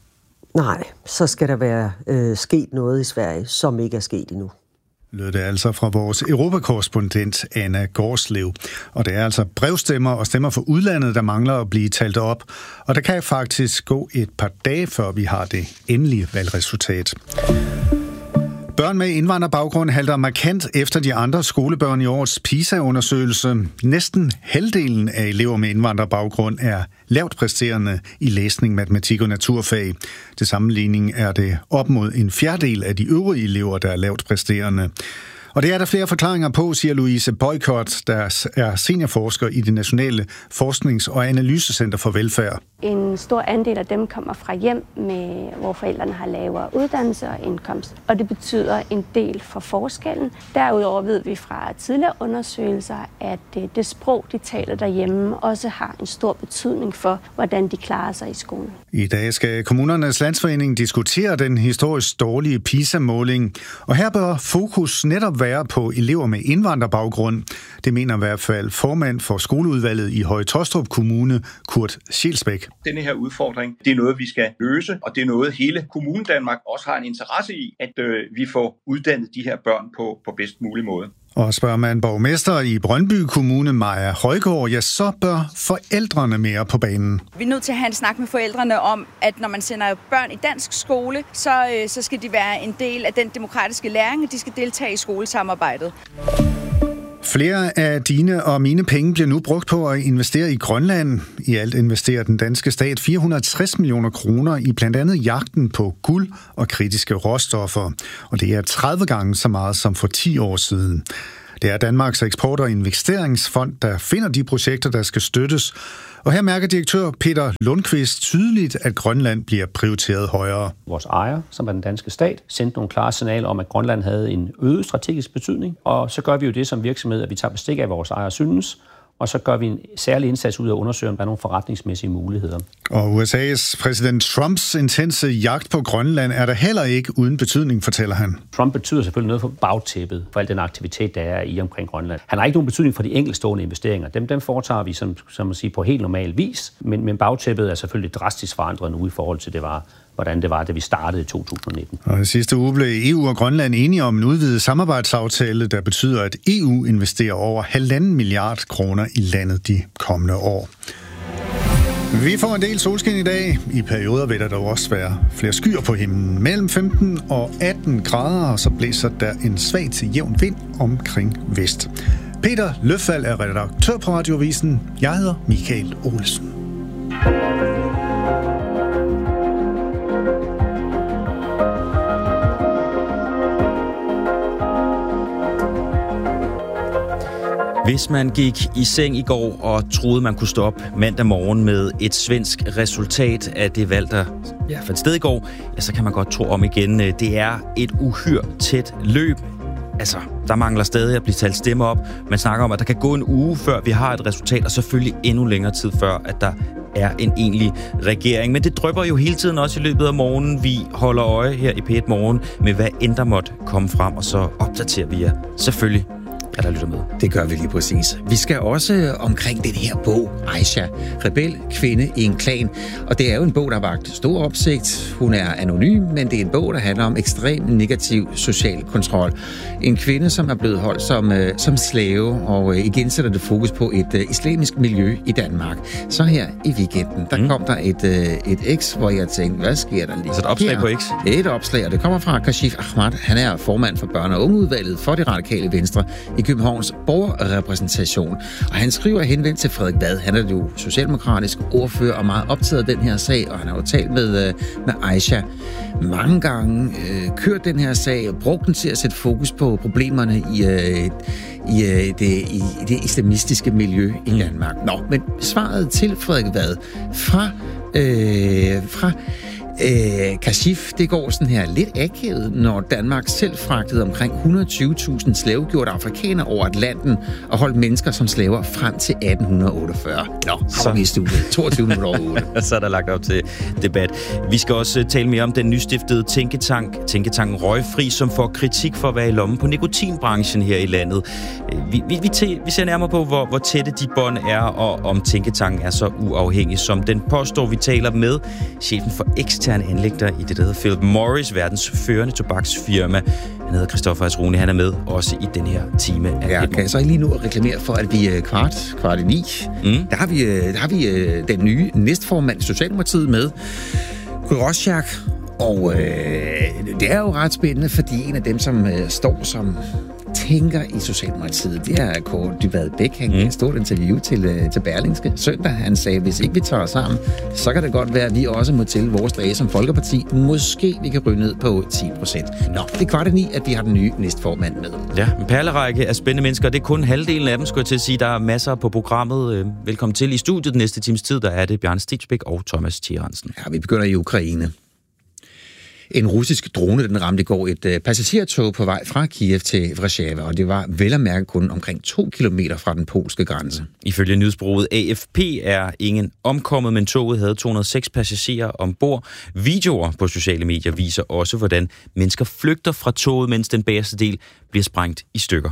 Nej, så skal der være sket noget i Sverige, som ikke er sket endnu. Lød det altså fra vores europakorrespondent Anna Gårdslev. Og det er altså brevstemmer og stemmer fra udlandet, der mangler at blive talt op. Og der kan faktisk gå et par dage, før vi har det endelige valgresultat. Børn med indvandrerbaggrund halter markant efter de andre skolebørn i årets PISA-undersøgelse. Næsten halvdelen af elever med indvandrerbaggrund er lavt præsterende i læsning, matematik og naturfag. Til sammenligning er det op mod en fjerdedel af de øvrige elever, der er lavt præsterende. Og det er der flere forklaringer på, siger Louise Boykott, der er seniorforsker i det Nationale Forsknings- og Analysecenter for Velfærd. En stor andel af dem kommer fra hjem, hvor forældrene har lavere uddannelse og indkomst, og det betyder en del for forskellen. Derudover ved vi fra tidligere undersøgelser, at det sprog, de taler derhjemme, også har en stor betydning for, hvordan de klarer sig i skolen. I dag skal Kommunernes Landsforening diskutere den historisk dårlige PISA-måling, og her bør fokus netop være på elever med indvandrerbaggrund. Det mener i hvert fald formand for skoleudvalget i Høje-Taastrup Kommune, Kurt Schelsbæk. Denne her udfordring, det er noget, vi skal løse, og det er noget, hele Kommunen Danmark også har en interesse i, at vi får uddannet de her børn på bedst mulig måde. Og spørger man borgmester i Brøndby Kommune, Maja Højgaard, ja, så bør forældrene mere på banen. Vi er nødt til at have en snak med forældrene om, at når man sender børn i dansk skole, så skal de være en del af den demokratiske læring, og de skal deltage i skolesamarbejdet. Flere af dine og mine penge bliver nu brugt på at investere i Grønland. I alt investerer den danske stat 460 millioner kroner i blandt andet jagten på guld og kritiske råstoffer. Og det er 30 gange så meget som for 10 år siden. Det er Danmarks Eksport- og Investeringsfond, der finder de projekter, der skal støttes. Og her mærker direktør Peter Lundqvist tydeligt, at Grønland bliver prioriteret højere. Vores ejer, som er den danske stat, sendte nogle klare signaler om, at Grønland havde en øget strategisk betydning. Og så gør vi jo det som virksomhed, at vi tager bestik af vores ejer synes, og så gør vi en særlig indsats ud af at undersøge, om der er nogle forretningsmæssige muligheder. Og USA's præsident Trumps intense jagt på Grønland er der heller ikke uden betydning, fortæller han. Trump betyder selvfølgelig noget for bagtæppet, for al den aktivitet, der er i omkring Grønland. Han har ikke nogen betydning for de enkeltstående investeringer. Dem foretager vi som at sige, på helt normal vis, men bagtæppet er selvfølgelig drastisk forandret nu i forhold til hvordan det var, da vi startede i 2019. Og i sidste uge blev EU og Grønland enige om en udvidet samarbejdsaftale, der betyder, at EU investerer over 1,5 milliard kroner i landet de kommende år. Vi får en del solskin i dag. I perioder vil der dog også være flere skyer på himlen. Mellem 15 og 18 grader, og så blæser der en svag til jævn vind omkring vest. Peter Løffald er redaktør på Radioavisen. Jeg hedder Michael Olsen. Hvis man gik i seng i går og troede, man kunne stå op mandag morgen med et svensk resultat af det valg, der fandt sted i går, ja, så kan man godt tro om igen. Det er et uhyre tæt løb. Altså, der mangler stadig at blive talt stemmer op. Man snakker om, at der kan gå en uge, før vi har et resultat, og selvfølgelig endnu længere tid før, at der er en egentlig regering. Men det drypper jo hele tiden også i løbet af morgenen. Vi holder øje her i P1 Morgen med, hvad end der måtte komme frem, og så opdaterer vi jer selvfølgelig, der lytter med. Det gør vi lige præcis. Vi skal også omkring den her bog, Aisha, rebel kvinde i en klan. Og det er jo en bog, der har vakt stor opsigt. Hun er anonym, men det er en bog, der handler om ekstrem negativ social kontrol. En kvinde, som er blevet holdt som slave, og igen sætter det fokus på et islamisk miljø i Danmark. Så her i weekenden, der kom der et X, hvor jeg tænkte, hvad sker der lige? Så et opslag her på X? Et opslag, og det kommer fra Kashif Ahmad. Han er formand for børne- og ungeudvalget for Det Radikale Venstre i Københavns borgerrepræsentation. Og han skriver henvendt til Frederik Vad. Han er jo socialdemokratisk ordfører og meget optaget af den her sag, og han har jo talt med Aisha mange gange, kørt den her sag og brugt den til at sætte fokus på problemerne i det islamistiske miljø i Danmark. Nå, men svaret til Frederik Vad fra Kashif, det går sådan her lidt akavet, når Danmark selv fragtede omkring 120.000 slavegjorte afrikanere over Atlanten og holdt mennesker som slaver frem til 1848. Nå, så vi i studiet. 22 minutter over 8. Så er der lagt op til debat. Vi skal også tale mere om den nystiftede tænketanken Røgfri, som får kritik for at være i lommen på nikotinbranchen her i landet. Vi ser nærmere på, hvor tætte de bånd er, og om tænketanken er så uafhængig, som den påstår. Vi taler med chefen for eksterne anlægter i det, der hedder Philip Morris, verdens førende tobaksfirma. Han hedder Christoffer Asroni. Han er med også i den her time af kan jeg så ikke lige nu reklamere for, at vi kvart i 9, der har vi den nye næstformand i Socialdemokratiet med, Rosjak. Og det er jo ret spændende, fordi en af dem, som står som tænker i Socialdemokratiet, det er Kåre Dybvad Bæk. Han gav et stort interview til Berlingske søndag. Han sagde, hvis ikke vi tager os sammen, så kan det godt være, at vi også må til vores dage som Folkeparti. Måske vi kan ryge ned på 10%. Nå, det er 8:15, at vi har den nye næstformand med. Ja, en perlerække af spændende mennesker. Det er kun halvdelen af dem, skulle jeg til at sige. Der er masser på programmet. Velkommen til i studiet den næste times tid. Der er det Bjarne Stigsbæk og Thomas Thierensen. Ja, vi begynder i Ukraine. En russisk drone, den ramte i går et passagertog på vej fra Kiev til Warszawa, og det var vel at mærke kun omkring 2 kilometer fra den polske grænse. Ifølge nyhedsbureauet AFP er ingen omkommet, men toget havde 206 passagerer ombord. Videoer på sociale medier viser også, hvordan mennesker flygter fra toget, mens den bagerste del bliver sprængt i stykker.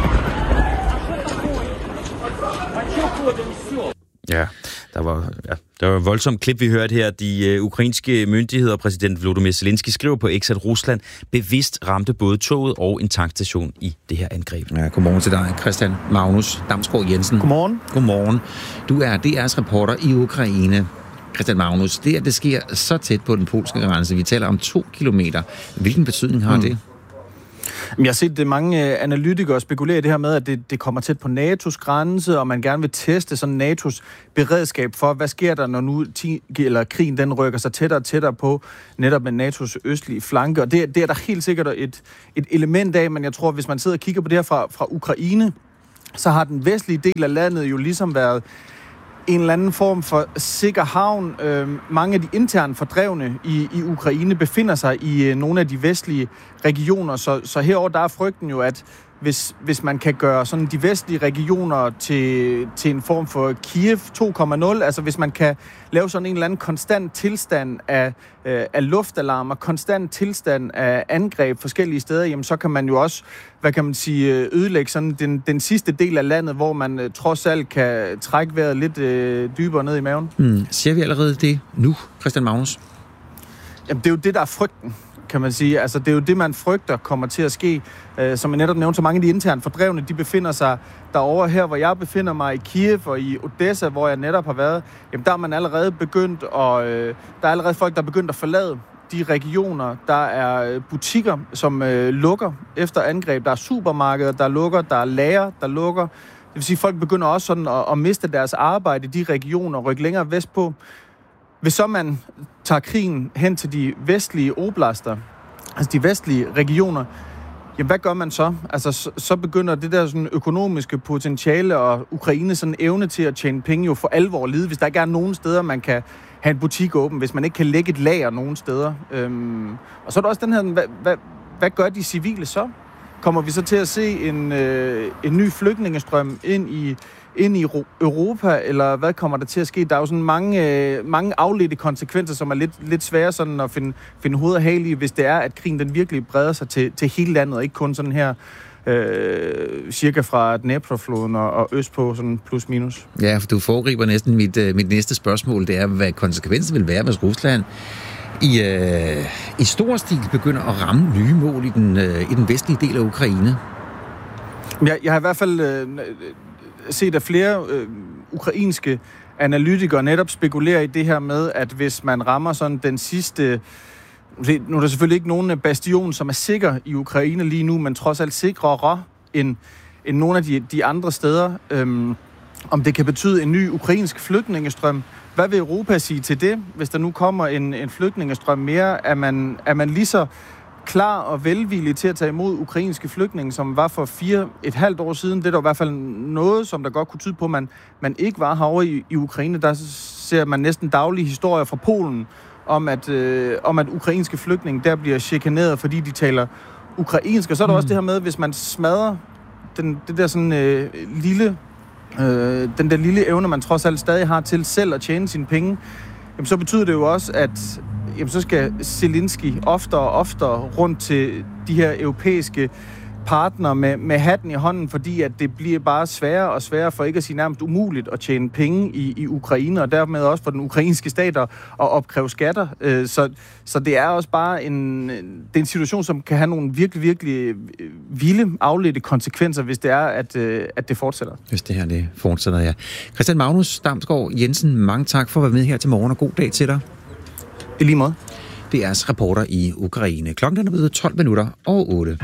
Ja, der var Der var et voldsomt klip, vi hørte her. De ukrainske myndigheder, præsident Volodymyr Zelensky, skriver på X, at Rusland bevidst ramte både toget og en tankstation i det her angreb. Ja, godmorgen til dig, Christian Magnus Damsgaard Jensen. Godmorgen. Godmorgen. Du er DR's reporter i Ukraine. Christian Magnus, det sker så tæt på den polske grænse. Vi taler om 2 kilometer. Hvilken betydning har det? Jeg har set det mange analytikere spekulere i det her med, at det kommer tæt på NATO's grænse, og man gerne vil teste sådan NATO's beredskab for, hvad sker der, når nu krigen den rykker sig tættere og tættere på netop med NATO's østlige flanke. Og det er der helt sikkert et element af, men jeg tror, hvis man sidder og kigger på det her fra Ukraine, så har den vestlige del af landet jo ligesom været en eller anden form for sikker havn. Mange af de internt fordrevne i Ukraine befinder sig i nogle af de vestlige regioner, så herover der er frygten jo, at hvis man kan gøre sådan de vestlige regioner til en form for Kiev 2.0, altså hvis man kan lave sådan en eller anden konstant tilstand af luftalarmer, konstant tilstand af angreb forskellige steder, jamen så kan man jo også, ødelægge sådan den sidste del af landet, hvor man trods alt kan trække vejret lidt dybere ned i maven. Ser vi allerede det nu, Christian Magnus? Jamen det er jo det, der er frygten, kan man sige. Altså, det er jo det, man frygter kommer til at ske. Som jeg netop nævnte, så mange af de internt fordrevne, de befinder sig derovre her, hvor jeg befinder mig i Kiev og i Odessa, hvor jeg netop har været. Jamen, der er man allerede begyndt, og der er allerede folk, der er begyndt at forlade de regioner. Der er butikker, som lukker efter angreb. Der er supermarkeder, der lukker. Der er lager, der lukker. Det vil sige, at folk begynder også sådan at miste deres arbejde i de regioner og rykke længere vestpå. Hvis så man tager krigen hen til de vestlige oblaster, altså de vestlige regioner, jamen hvad gør man så? Altså så begynder det der sådan økonomiske potentiale og Ukraine sådan evne til at tjene penge jo for alvor lide, hvis der ikke er nogen steder, man kan have en butik åben, hvis man ikke kan lægge et lager nogen steder. Og så er der også den her, hvad gør de civile så? Kommer vi så til at se en ny flygtningestrøm ind i Europa, eller hvad kommer der til at ske? Der er jo sådan mange afledte konsekvenser, som er lidt svære sådan at finde hoved og hale i, hvis det er, at krigen den virkelig breder sig til hele landet, og ikke kun sådan her cirka fra Dnepr-floden og østpå, sådan plus minus. Ja, for du foregriber næsten mit næste spørgsmål, det er, hvad konsekvensen vil være, hvis Rusland i stor stil begynder at ramme nye mål i den vestlige del af Ukraine. Jeg har i hvert fald set, at flere ukrainske analytikere netop spekulerer i det her med, at hvis man rammer sådan den sidste... Nu er der selvfølgelig ikke nogen bastion, som er sikker i Ukraine lige nu, men trods alt sikrere end nogle af de andre steder. Om det kan betyde en ny ukrainsk flygtningestrøm. Hvad vil Europa sige til det, hvis der nu kommer en flygtningestrøm mere? Er man lige så klar og velvillig til at tage imod ukrainske flygtninge, som var for 4,5 år siden? Det er der i hvert fald noget, som der godt kunne tyde på, at man ikke var herovre i Ukraine. Der ser man næsten daglige historier fra Polen om at ukrainske flygtninge der bliver chikaneret, fordi de taler ukrainsk. Og så er der også det her med, hvis man smadrer den der lille evne, man trods alt stadig har til selv at tjene sine penge, jamen, så betyder det jo også, at så skal Zelensky oftere og oftere rundt til de her europæiske partnere med hatten i hånden, fordi at det bliver bare sværere og sværere, for ikke at sige nærmest umuligt, at tjene penge i Ukraine, og dermed også for den ukrainske stat at opkræve skatter. Så det er også bare en situation, som kan have nogle virkelig, virkelig vilde, afledte konsekvenser, hvis det er, at det fortsætter. Hvis det her det fortsætter, ja. Christian Magnus Damsgaard Jensen, mange tak for at være med her til morgen, og god dag til dig. I lige måde. Det er reporter i Ukraine. Klokken er blevet 12 minutter over 8.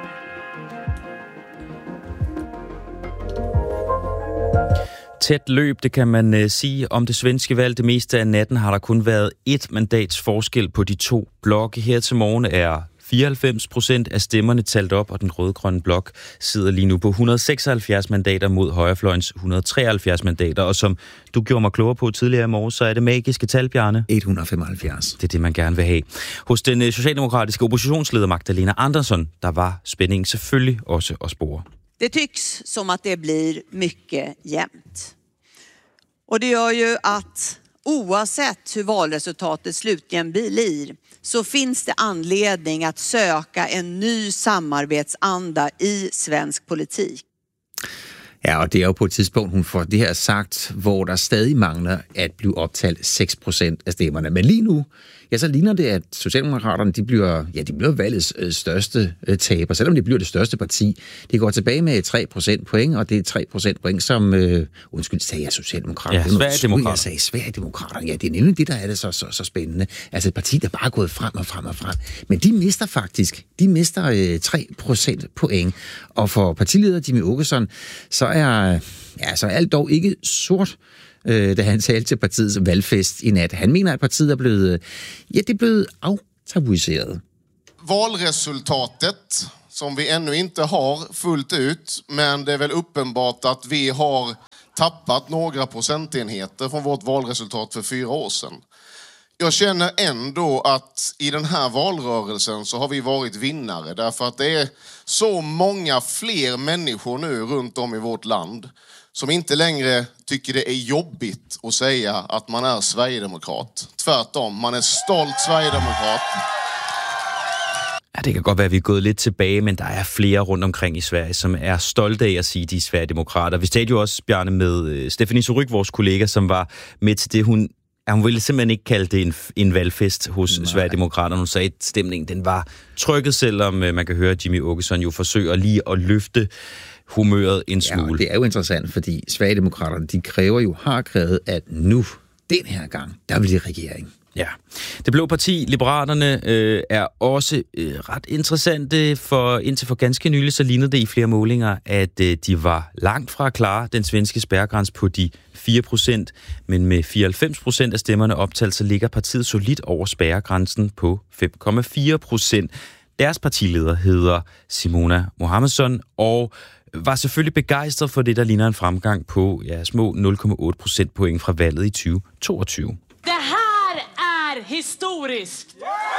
Tæt løb, det kan man sige om det svenske valg. Det meste af natten har der kun været 1 mandats forskel på de to blokke. Her til morgen er 94% af stemmerne talt op, og den rød-grønne blok sidder lige nu på 176 mandater mod højrefløjens 173 mandater. Og som du gjorde mig klogere på tidligere i morgen, så er det magiske tal, Bjarne. 175. Det er det, man gerne vil have. Hos den socialdemokratiske oppositionsleder Magdalena Andersson, der var spændingen selvfølgelig også at spore. Det tycks som att det blir mycket jämnt. Och det gör ju att oavsett hur valresultatet slutligen blir så finns det anledning att söka en ny samarbetsanda i svensk politik. Ja, og det er jo på et tidspunkt, hun får det her sagt, hvor der stadig mangler at blive optalt 6% af stemmerne. Men lige nu, ja, så ligner det, at Socialdemokraterne, de bliver valgets største taber, selvom de bliver det største parti. De går tilbage med 3% point, og det er 3% point, som, sagde jeg Socialdemokraterne? Ja, Sverigedemokraterne. Jeg sagde Sverigedemokraterne. Ja, det er nemlig det, der er det så spændende. Altså et parti, der bare er gået frem og frem og frem. Men de mister 3% point. Og for partileder Jimmie Åkesson, så er alt dog ikke sort, da han talte til partiets valgfest i nat. Han mener, at partiet er blevet aftabuiseret. Valresultatet, som vi ännu inte har fullt ut, men det är väl uppenbart att vi har tappat några procentenheter från vårt valresultat för 4 år sedan. Jag känner ändå att i den här valrörelsen så har vi varit vinnare, därför att det är så många fler människor nu runt om i vårt land som inte längre tycker det är jobbigt att säga att man är Sverigedemokrat. Tvärtom, man är stolt Sverigedemokrat. Ja, det kan godt være, at vi er gået lidt tilbage, men der er flere rundt omkring i Sverige, som er stolte af at sige, at de er Sverigedemokrater. Vi talte jo også, Bjarne, med Stephanie Surrugue, vores kollega, som var med til det. Hun ville simpelthen ikke kalde det en valgfest hos Sverigedemokraterne. Hun sagde, at stemningen den var trykket, selvom man kan høre, at Jimmie Åkesson jo forsøger lige at løfte humøret en smule. Ja, det er jo interessant, fordi Sverigedemokraterne, de har krævet, at nu, den her gang, der bliver regering. Ja. Det blå parti, Liberalerne, er også ret interessante, for indtil for ganske nylig, så lignede det i flere målinger, at de var langt fra at klare den svenske spærregrænse på de 4%, men med 94% af stemmerne optalt, så ligger partiet solidt over spærregrænsen på 5,4%. Deres partileder hedder Simona Mohammedsson, og var selvfølgelig begejstret for det, der ligner en fremgang på små 0,8% point fra valget i 2022. Det här är historiskt!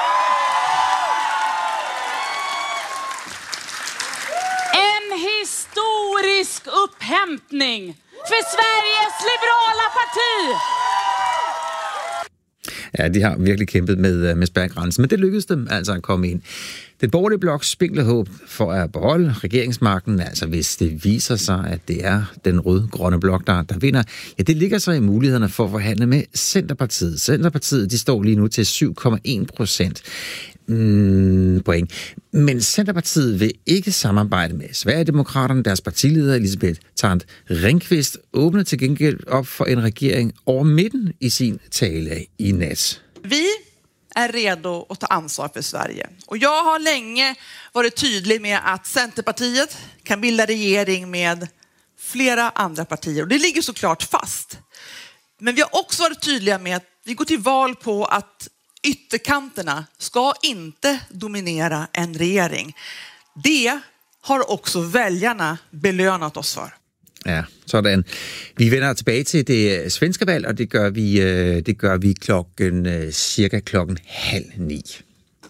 En historisk upphämtning för Sveriges liberala parti! Ja, de har virkelig kæmpet med spærregrænsen, men det lykkedes dem altså at komme ind. Den borgerlige bloks spinkle håb for at beholde regeringsmagten, altså hvis det viser sig, at det er den rød-grønne blok, der vinder, ja, det ligger så i mulighederne for at forhandle med Centerpartiet. Centerpartiet, de står lige nu til 7,1% point. Men Centerpartiet vil ikke samarbejde med Sverigedemokraterne. Deres partileder Elisabeth Thant Ringqvist åbner til gengæld op for en regering over midten i sin tale i nat. Vi är redo att ta ansvar för Sverige. Och jag har länge varit tydlig med att Centerpartiet kan bilda regering med flera andra partier. Och det ligger såklart fast. Men vi har också varit tydliga med att vi går till val på att ytterkanterna ska inte dominera en regering. Det har också väljarna belönat oss för. Ja, sådan. Vi vender tilbage til det svenske valg, og det gør vi cirka klokken 8:30.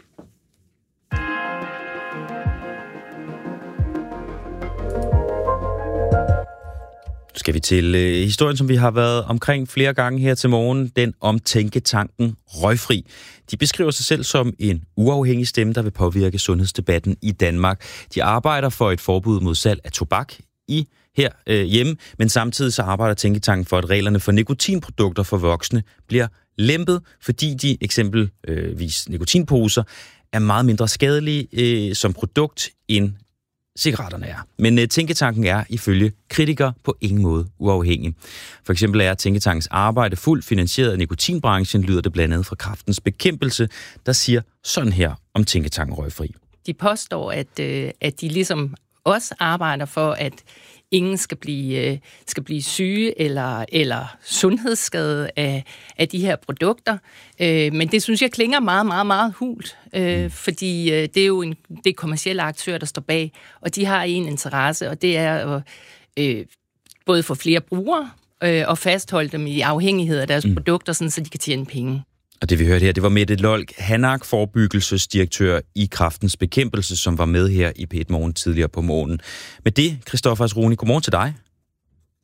Skal vi til historien, som vi har været omkring flere gange her til morgen, den om tænketanken Røgfri. De beskriver sig selv som en uafhængig stemme, der vil påvirke sundhedsdebatten i Danmark. De arbejder for et forbud mod salg af tobak her hjemme, men samtidig så arbejder tænketanken for, at reglerne for nikotinprodukter for voksne bliver lempet, fordi de eksempelvis nikotinposer er meget mindre skadelige som produkt end cigaretterne er. Men tænketanken er ifølge kritikere på ingen måde uafhængig. For eksempel er tænketankens arbejde fuldt finansieret af nikotinbranchen, lyder det blandt andet fra Kræftens Bekæmpelse, der siger sådan her om tænketanken Røgfri. De påstår, at de ligesom også arbejder for, at ingen skal blive syge eller sundhedsskade af de her produkter. Men det synes jeg klinger meget, meget, meget hult, fordi det er jo det kommercielle aktører, der står bag, og de har en interesse, og det er at både få flere brugere og fastholde dem i afhængighed af deres produkter, sådan, så de kan tjene penge. Og det vi hørte her, det var Mette Lolk Hanak, forebyggelsesdirektør i Kræftens Bekæmpelse, som var med her i P1 Morgen tidligere på morgenen. Med det, Christoffer Asroni, godmorgen til dig.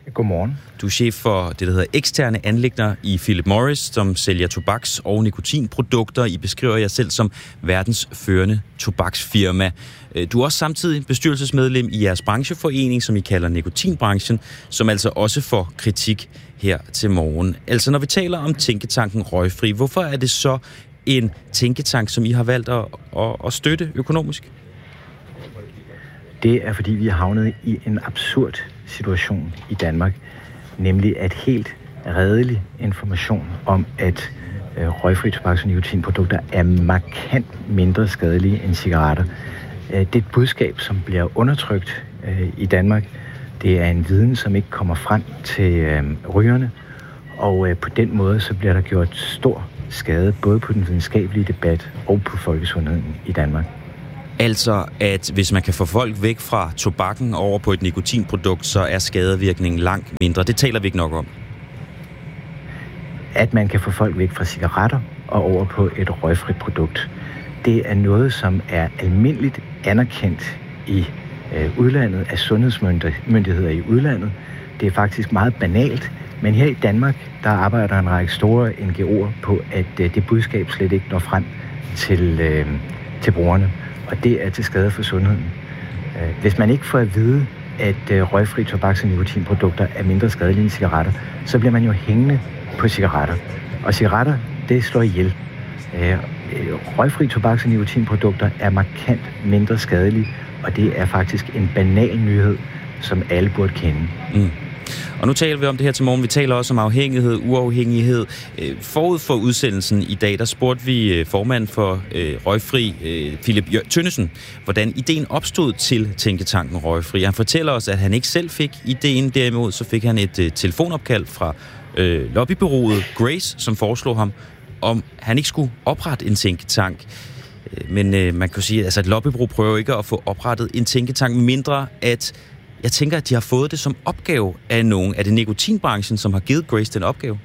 Godmorgen. Du er chef for det, der hedder eksterne anliggender i Philip Morris, som sælger tobaks- og nikotinprodukter. I beskriver jer selv som verdens førende tobaksfirma. Du er også samtidig bestyrelsesmedlem i jeres brancheforening, som I kalder nikotinbranchen, som altså også får kritik her til morgen. Altså, når vi taler om tænketanken Røgfri, hvorfor er det så en tænketank, som I har valgt at støtte økonomisk? Det er, fordi vi er havnet i en absurd situation i Danmark, nemlig at helt redelig information om, at røgfri tobaks- og nikotinprodukter er markant mindre skadelige end cigaretter. Det er et budskab, som bliver undertrykt i Danmark. Det er en viden, som ikke kommer frem til rygerne, og på den måde så bliver der gjort stor skade både på den videnskabelige debat og på folkesundheden i Danmark. Altså, at hvis man kan få folk væk fra tobakken over på et nikotinprodukt, så er skadevirkningen langt mindre. Det taler vi ikke nok om. At man kan få folk væk fra cigaretter og over på et røgfrit produkt, det er noget, som er almindeligt anerkendt i udlandet af sundhedsmyndigheder i udlandet. Det er faktisk meget banalt, men her i Danmark, der arbejder en række store NGO'er på, at det budskab slet ikke når frem til brugerne. Og det er til skade for sundheden. Hvis man ikke får at vide, at røgfri tobaks- og nikotinprodukter er mindre skadelige end cigaretter, så bliver man jo hængende på cigaretter. Og cigaretter, det slår ihjel. Røgfri tobaks- og nikotinprodukter er markant mindre skadelige, og det er faktisk en banal nyhed, som alle burde kende. Mm. Og nu taler vi om det her til morgen. Vi taler også om afhængighed, uafhængighed. Forud for udsendelsen i dag, der spurgte vi formand for Røgfri, Philip Tønnesen, hvordan ideen opstod til tænketanken Røgfri. Han fortæller os, at han ikke selv fik ideen. Derimod så fik han et telefonopkald fra lobbybureauet Grace, som foreslog ham, om han ikke skulle oprette en tænketank. Men man kan sige, at et lobbybureau prøver ikke at få oprettet en tænketank, mindre at jeg tænker, at de har fået det som opgave af nogen. Er det nikotinbranchen, som har givet Grace den opgave?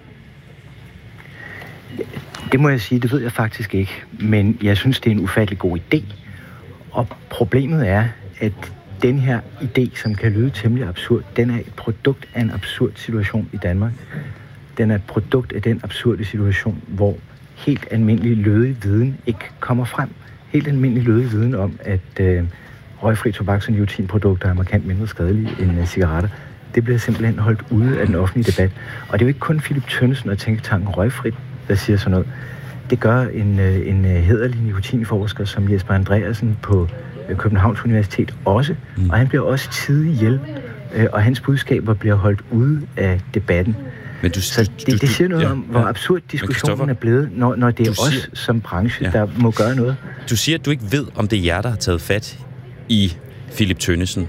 Det må jeg sige, det ved jeg faktisk ikke. Men jeg synes, det er en ufattelig god idé. Og problemet er, at den her idé, som kan lyde temmelig absurd, den er et produkt af en absurd situation i Danmark. Den er et produkt af den absurde situation, hvor helt almindelig lødig viden ikke kommer frem. Helt almindelig lødig viden om, at røgfri tobaks- og nikotinprodukter er markant mindre skadelige end cigaretter. Det bliver simpelthen holdt ude af den offentlige debat. Og det er jo ikke kun Philip Tønnesen og tænketanken Røgfrit, der siger sådan noget. Det gør en hæderlig nikotinforsker som Jesper Andreasen på Københavns Universitet også. Og han bliver også tidlig hjælp, og hans budskaber bliver holdt ude af debatten. Men det siger noget om, hvor absurd diskussionen er blevet, når det er os som branche, der må gøre noget. Du siger, at du ikke ved, om det er jer, der har taget fat i Philip Tønnesen.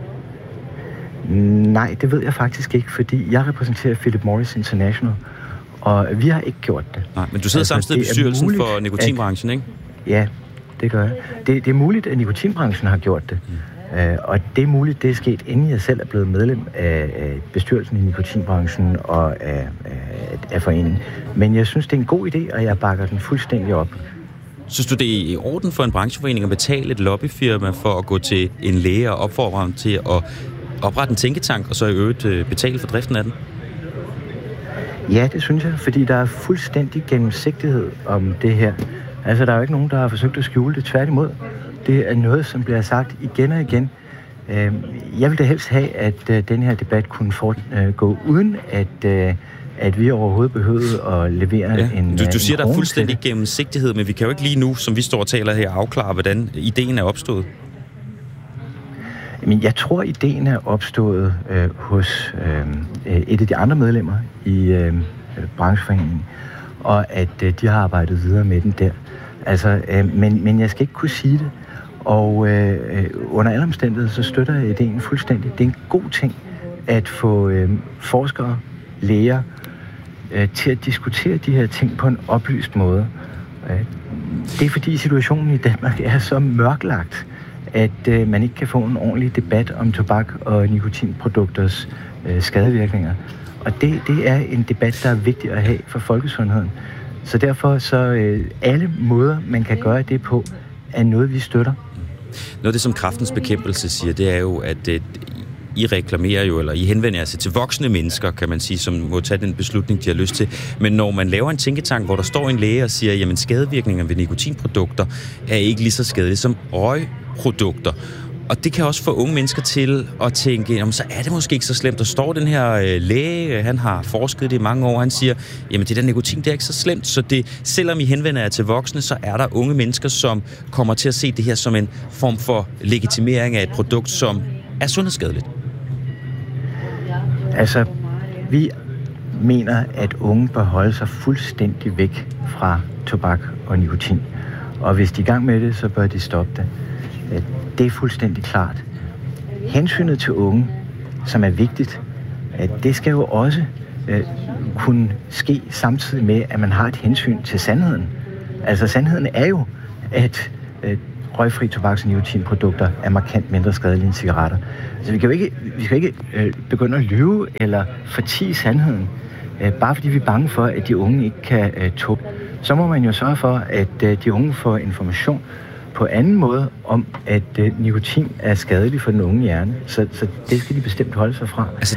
Nej, det ved jeg faktisk ikke, fordi jeg repræsenterer Philip Morris International, og vi har ikke gjort det. Nej, men du sidder samtidig i bestyrelsen for nikotinbranchen, ikke? Ja, det gør jeg. Det er muligt, at nikotinbranchen har gjort det. Og det er muligt, det er sket, inden jeg selv er blevet medlem af bestyrelsen i nikotinbranchen og af foreningen. Men jeg synes, det er en god idé, og jeg bakker den fuldstændig op. Synes du, det er i orden for en brancheforening at betale et lobbyfirma for at gå til en læge og opfordre ham til at oprette en tænketank, og så i øvrigt betale for driften af den? Ja, det synes jeg, fordi der er fuldstændig gennemsigtighed om det her. Altså, der er jo ikke nogen, der har forsøgt at skjule det. Tværtimod, det er noget, som bliver sagt igen og igen. Jeg vil da helst have, at den her debat kunne gå uden at vi overhovedet behøvede at levere en Du siger, der er fuldstændig gennemsigtighed, men vi kan jo ikke lige nu, som vi står og taler her, afklare, hvordan ideen er opstået. Men jeg tror, ideen er opstået hos et af de andre medlemmer i brancheforeningen, og at de har arbejdet videre med den der. Altså, men jeg skal ikke kunne sige det, og under alle omstændigheder, så støtter jeg ideen fuldstændig. Det er en god ting at få forskere, læger, til at diskutere de her ting på en oplyst måde. Det er fordi situationen i Danmark er så mørklagt, at man ikke kan få en ordentlig debat om tobak og nikotinprodukters skadevirkninger. Og det er en debat, der er vigtig at have for folkesundheden. Så derfor så alle måder, man kan gøre det på, er noget, vi støtter. Noget af det, som Kræftens Bekæmpelse siger, det er jo, at I reklamerer jo, eller I henvender sig til voksne mennesker, kan man sige, som må tage den beslutning, de har lyst til. Men når man laver en tænketank, hvor der står en læge og siger, jamen skadevirkninger ved nikotinprodukter er ikke lige så skadelige som røgprodukter. Og det kan også få unge mennesker til at tænke, jamen, så er det måske ikke så slemt. Der står den her læge, han har forsket det i mange år, han siger, jamen det der nikotin, det er ikke så slemt. Så det, selvom I henvender jer til voksne, så er der unge mennesker, som kommer til at se det her som en form for legitimering af et produkt, som er sundhedsskadeligt. Altså, vi mener, at unge bør holde sig fuldstændig væk fra tobak og nikotin. Og hvis de er i gang med det, så bør de stoppe det. Det er fuldstændig klart. Hensynet til unge, som er vigtigt, det skal jo også kunne ske samtidig med, at man har et hensyn til sandheden. Altså sandheden er jo, at røgfri tobaks- og nikotinprodukter er markant mindre skadelige end cigaretter. Så vi skal ikke begynde at lyve eller fortie sandheden, bare fordi vi er bange for, at de unge ikke kan tåle. Så må man jo sørge for, at de unge får information på anden måde om, at nikotin er skadelig for den unge hjerne. Så det skal de bestemt holde sig fra. Altså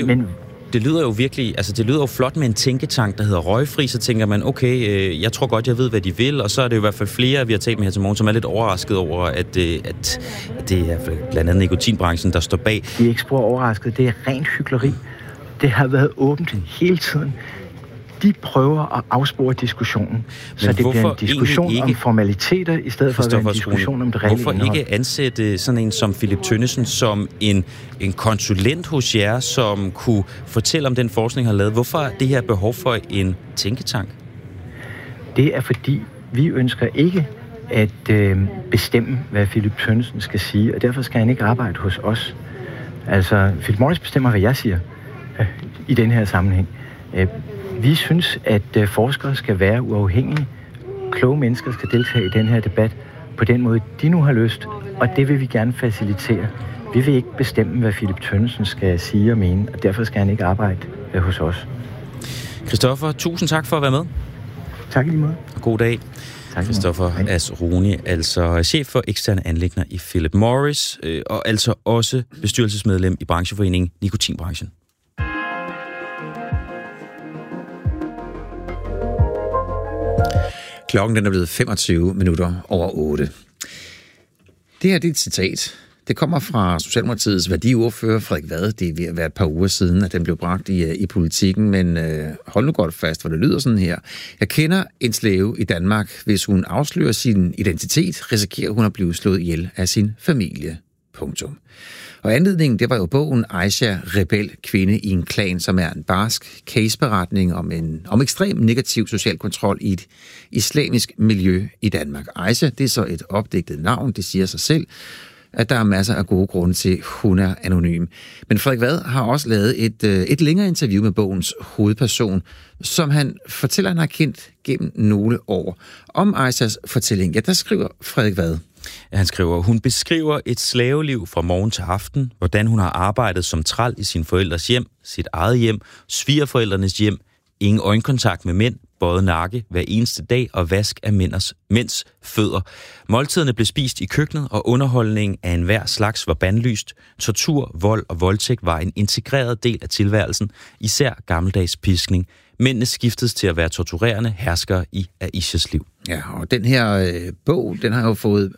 det lyder jo virkelig, altså det lyder jo flot med en tænketank, der hedder røgfri, så tænker man, okay, jeg tror godt, jeg ved, hvad de vil, og så er det i hvert fald flere, vi har talt med her til morgen, som er lidt overrasket over, at det er blandt andet nikotinbranchen, der står bag. De er ikke spor overrasket, det er rent hykleri. Det har været åbent hele tiden. De prøver at afspore diskussionen, så det bliver en diskussion om formaliteter, i stedet for at være en diskussion om det reelle indhold. Hvorfor ikke ansætte sådan en som Philip Tønnesen som en konsulent hos jer, som kunne fortælle om den forskning, har lavet? Hvorfor er det her behov for en tænketank? Det er fordi, vi ønsker ikke at bestemme, hvad Philip Tønnesen skal sige, og derfor skal han ikke arbejde hos os. Altså, Philip Morris bestemmer, hvad jeg siger i den her sammenhæng. Vi synes, at forskere skal være uafhængige. Kloge mennesker skal deltage i den her debat på den måde, de nu har lyst, og det vil vi gerne facilitere. Vi vil ikke bestemme, hvad Philip Tønnesen skal sige og mene, og derfor skal han ikke arbejde hos os. Christoffer, tusind tak for at være med. Tak i lige måde. Og god dag. Christoffer Asroni, altså chef for eksterne anliggender i Philip Morris, og altså også bestyrelsesmedlem i brancheforeningen Nikotinbranchen. Klokken den er blevet 25 minutter over 8. Det her det er et citat. Det kommer fra Socialdemokratiets værdiordfører Frederik Vad. Det er ved at være et par uger siden, at den blev bragt i politikken, men hold nu godt fast, for det lyder sådan her. Jeg kender en slave i Danmark. Hvis hun afslører sin identitet, risikerer hun at blive slået ihjel af sin familie. Punktum. Og anledningen, det var jo bogen Aisha, rebel kvinde i en klan, som er en barsk caseberetning om ekstrem negativ social kontrol i et islamisk miljø i Danmark. Aisha, det er så et opdigtet navn, det siger sig selv, at der er masser af gode grunde til, at hun er anonym. Men Frederik Vad har også lavet et længere interview med bogens hovedperson, som han fortæller, han har kendt gennem nogle år. Om Aishas fortælling, ja, der skriver Frederik Vad. Han skriver, hun beskriver et slaveliv fra morgen til aften, hvordan hun har arbejdet som træl i sin forældres hjem, sit eget hjem, svigerforældrenes hjem, ingen øjenkontakt med mænd, bøjet nakke hver eneste dag og vask af mænds fødder. Måltiderne blev spist i køkkenet, og underholdningen af enhver slags var bandlyst. Tortur, vold og voldtægt var en integreret del af tilværelsen, især gammeldags piskning. Mændene skiftes til at være torturerende herskere i Aishas liv. Ja, og den her bog, den har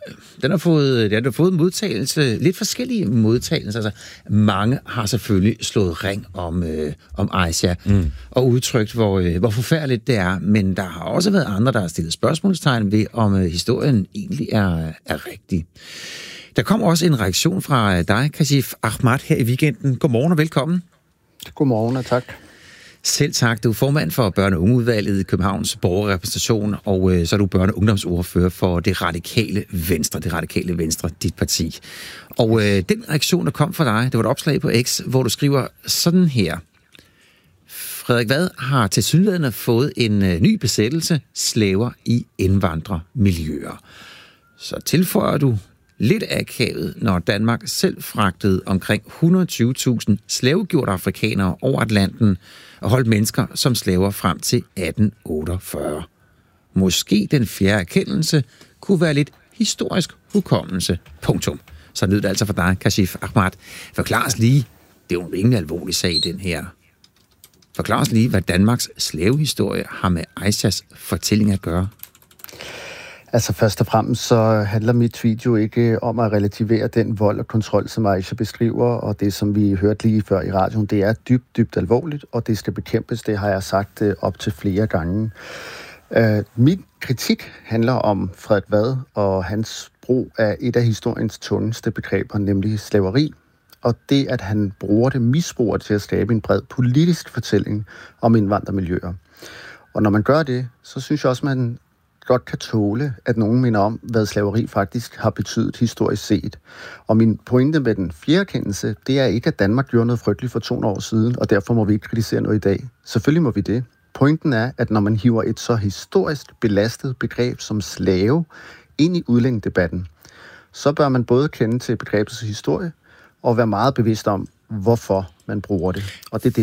fået modtagelse, lidt forskellige modtagelser. Altså, mange har selvfølgelig slået ring om Aisha og udtrykt, hvor forfærdeligt det er, men der har også været andre, der har stillet spørgsmålstegn ved, om historien egentlig er rigtig. Der kom også en reaktion fra dig, Kashif Ahmad, her i weekenden. Godmorgen og velkommen. Godmorgen og tak. Selv tak. Du er formand for børne- og ungeudvalget i Københavns borgerrepræsentation, og så er du børne- og ungdomsordfører for Det Radikale Venstre, dit parti. Og den reaktion, der kom fra dig, det var et opslag på X, hvor du skriver sådan her. Frederik Vad har tilsyneladende fået en ny besættelse, slaver i indvandrermiljøer. Så tilføjer du lidt akavet, når Danmark selv fragtede omkring 120.000 slavegjorte afrikanere over Atlanten og holdt mennesker som slaver frem til 1848. Måske den fjerde erkendelse kunne være lidt historisk hukommelse. Punktum. Så lød det altså for dig, Kashif Ahmad. Forklar os lige, Det er jo en rimelig alvorlig sag, den her. Forklar os lige, hvad Danmarks slavehistorie har med Aishas fortælling at gøre. Altså først og fremmest så handler mit video ikke om at relativere den vold og kontrol, som Aisha beskriver, og det, som vi hørte lige før i radioen, det er dybt, dybt alvorligt, og det skal bekæmpes. Det har jeg sagt op til flere gange. Min kritik handler om Frederik Vad og hans brug af et af historiens tungeste begreber, nemlig slaveri. Og det, at han misbruger det til at skabe en bred politisk fortælling om indvandrermiljøer. Og når man gør det, så synes jeg også, man godt kan tåle, at nogen minder om, hvad slaveri faktisk har betydet historisk set. Og min pointe med den fjerde kendelse, det er ikke, at Danmark gjorde noget frygteligt for 200 år siden, og derfor må vi ikke kritisere noget i dag. Selvfølgelig må vi det. Pointen er, at når man hiver et så historisk belastet begreb som slave ind i udlændingedebatten, så bør man både kende til begrebets historie og være meget bevidst om, hvorfor man bruger det. Og det er det,